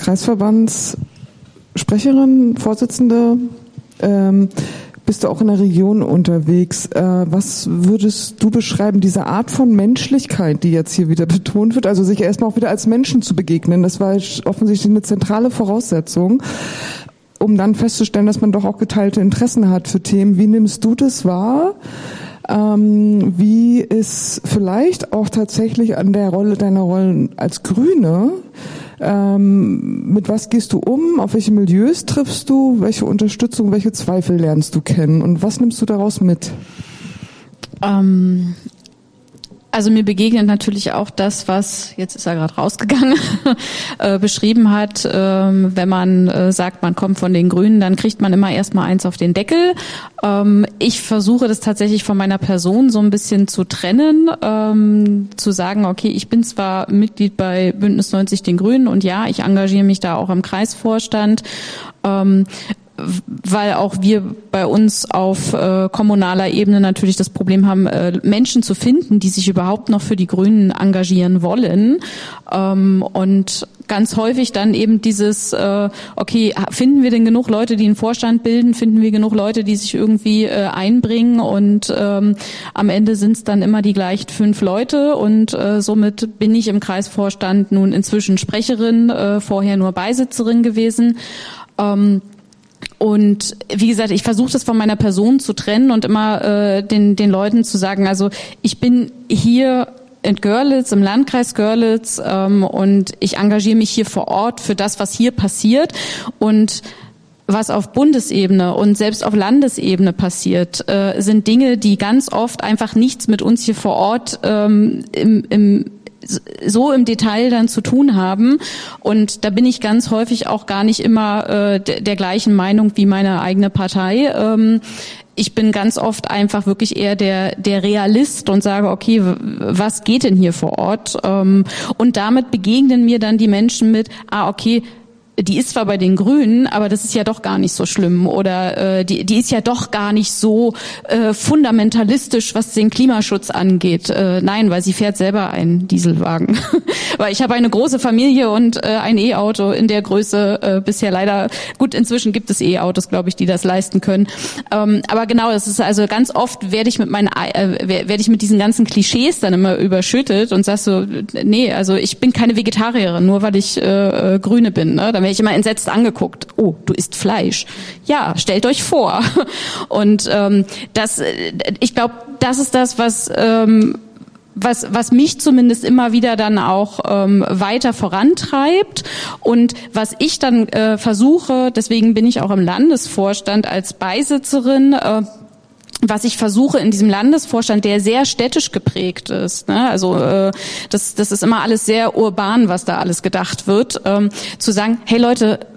Kreisverbandssprecherin, Vorsitzende, ähm, bist du auch in der Region unterwegs. Äh, was würdest du beschreiben, diese Art von Menschlichkeit, die jetzt hier wieder betont wird, also sich erstmal auch wieder als Menschen zu begegnen, das war offensichtlich eine zentrale Voraussetzung, um dann festzustellen, dass man doch auch geteilte Interessen hat für Themen. Wie nimmst du das wahr? Ähm, wie ist vielleicht auch tatsächlich an der Rolle deiner Rolle als Grüne, ähm, mit was gehst du um, auf welche Milieus triffst du, welche Unterstützung, welche Zweifel lernst du kennen und was nimmst du daraus mit? Ähm, also mir begegnet natürlich auch das, was, jetzt ist er gerade rausgegangen, äh, beschrieben hat, ähm, wenn man äh, sagt, man kommt von den Grünen, dann kriegt man immer erstmal eins auf den Deckel. Ähm, ich versuche das tatsächlich von meiner Person so ein bisschen zu trennen, ähm, zu sagen, okay, ich bin zwar Mitglied bei Bündnis neunzig Den Grünen und ja, ich engagiere mich da auch im Kreisvorstand, ähm, weil auch wir bei uns auf äh, kommunaler Ebene natürlich das Problem haben, äh, Menschen zu finden, die sich überhaupt noch für die Grünen engagieren wollen. Ähm, und ganz häufig dann eben dieses, äh, okay, finden wir denn genug Leute, die einen Vorstand bilden? Finden wir genug Leute, die sich irgendwie äh, einbringen? Und ähm, am Ende sind es dann immer die gleichen fünf Leute. Und äh, somit bin ich im Kreisvorstand nun inzwischen Sprecherin, äh, vorher nur Beisitzerin gewesen. Ähm, Und wie gesagt, ich versuche das von meiner Person zu trennen und immer äh, den den Leuten zu sagen, also ich bin hier in Görlitz, im Landkreis Görlitz ähm, und ich engagiere mich hier vor Ort für das, was hier passiert und was auf Bundesebene und selbst auf Landesebene passiert, äh, sind Dinge, die ganz oft einfach nichts mit uns hier vor Ort ähm, im, im so im Detail dann zu tun haben und da bin ich ganz häufig auch gar nicht immer äh, der, der gleichen Meinung wie meine eigene Partei. Ähm, ich bin ganz oft einfach wirklich eher der der Realist und sage, okay, was geht denn hier vor Ort? Ähm, und damit begegnen mir dann die Menschen mit, ah, okay, die ist zwar bei den Grünen, aber das ist ja doch gar nicht so schlimm oder äh, die die ist ja doch gar nicht so äh, fundamentalistisch, was den Klimaschutz angeht. Äh, nein, weil sie fährt selber einen Dieselwagen. Weil ich habe eine große Familie und äh, ein E-Auto in der Größe äh, bisher leider, gut, inzwischen gibt es E-Autos, glaube ich, die das leisten können. Ähm, aber genau, es ist also ganz oft werde ich mit meinen äh, werde ich mit diesen ganzen Klischees dann immer überschüttet und sagst so, nee, also ich bin keine Vegetarierin, nur weil ich äh, Grüne bin, ne? Dann werde ich immer entsetzt angeguckt. Oh, du isst Fleisch. Ja, stellt euch vor. Und ähm, das, ich glaube, das ist das, was ähm, was was mich zumindest immer wieder dann auch ähm, weiter vorantreibt und was ich dann äh, versuche. Deswegen bin ich auch im Landesvorstand als Beisitzerin. Äh, was ich versuche in diesem Landesvorstand, der sehr städtisch geprägt ist, ne? Also äh, das, das ist immer alles sehr urban, was da alles gedacht wird, ähm, zu sagen, hey Leute,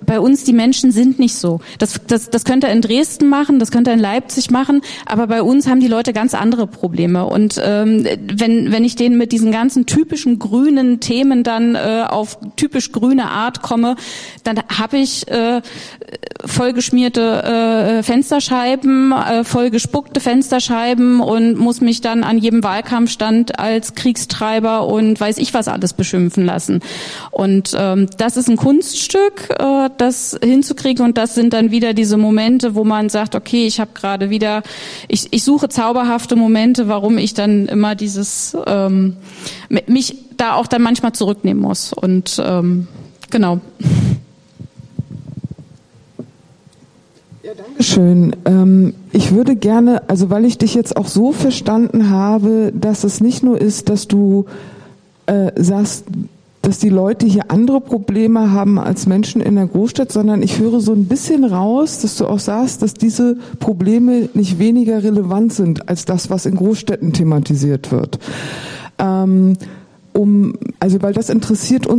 bei uns, die Menschen sind nicht so. Das, das, das könnte er in Dresden machen, das könnte er in Leipzig machen, aber bei uns haben die Leute ganz andere Probleme. Und ähm, wenn, wenn ich denen mit diesen ganzen typischen grünen Themen dann äh, auf typisch grüne Art komme, dann habe ich äh, vollgeschmierte äh, Fensterscheiben, äh, vollgespuckte Fensterscheiben und muss mich dann an jedem Wahlkampfstand als Kriegstreiber und weiß ich was alles beschimpfen lassen. Und ähm, das ist ein Kunststück, äh, das hinzukriegen, und das sind dann wieder diese Momente, wo man sagt, okay, ich habe gerade wieder, ich, ich suche zauberhafte Momente, warum ich dann immer dieses, ähm, mich da auch dann manchmal zurücknehmen muss. Und ähm, genau. Ja, danke schön. Ähm, ich würde gerne, also weil ich dich jetzt auch so verstanden habe, dass es nicht nur ist, dass du äh, sagst, dass die Leute hier andere Probleme haben als Menschen in der Großstadt, sondern ich höre so ein bisschen raus, dass du auch sagst, dass diese Probleme nicht weniger relevant sind als das, was in Großstädten thematisiert wird. Ähm, um, also weil das interessiert uns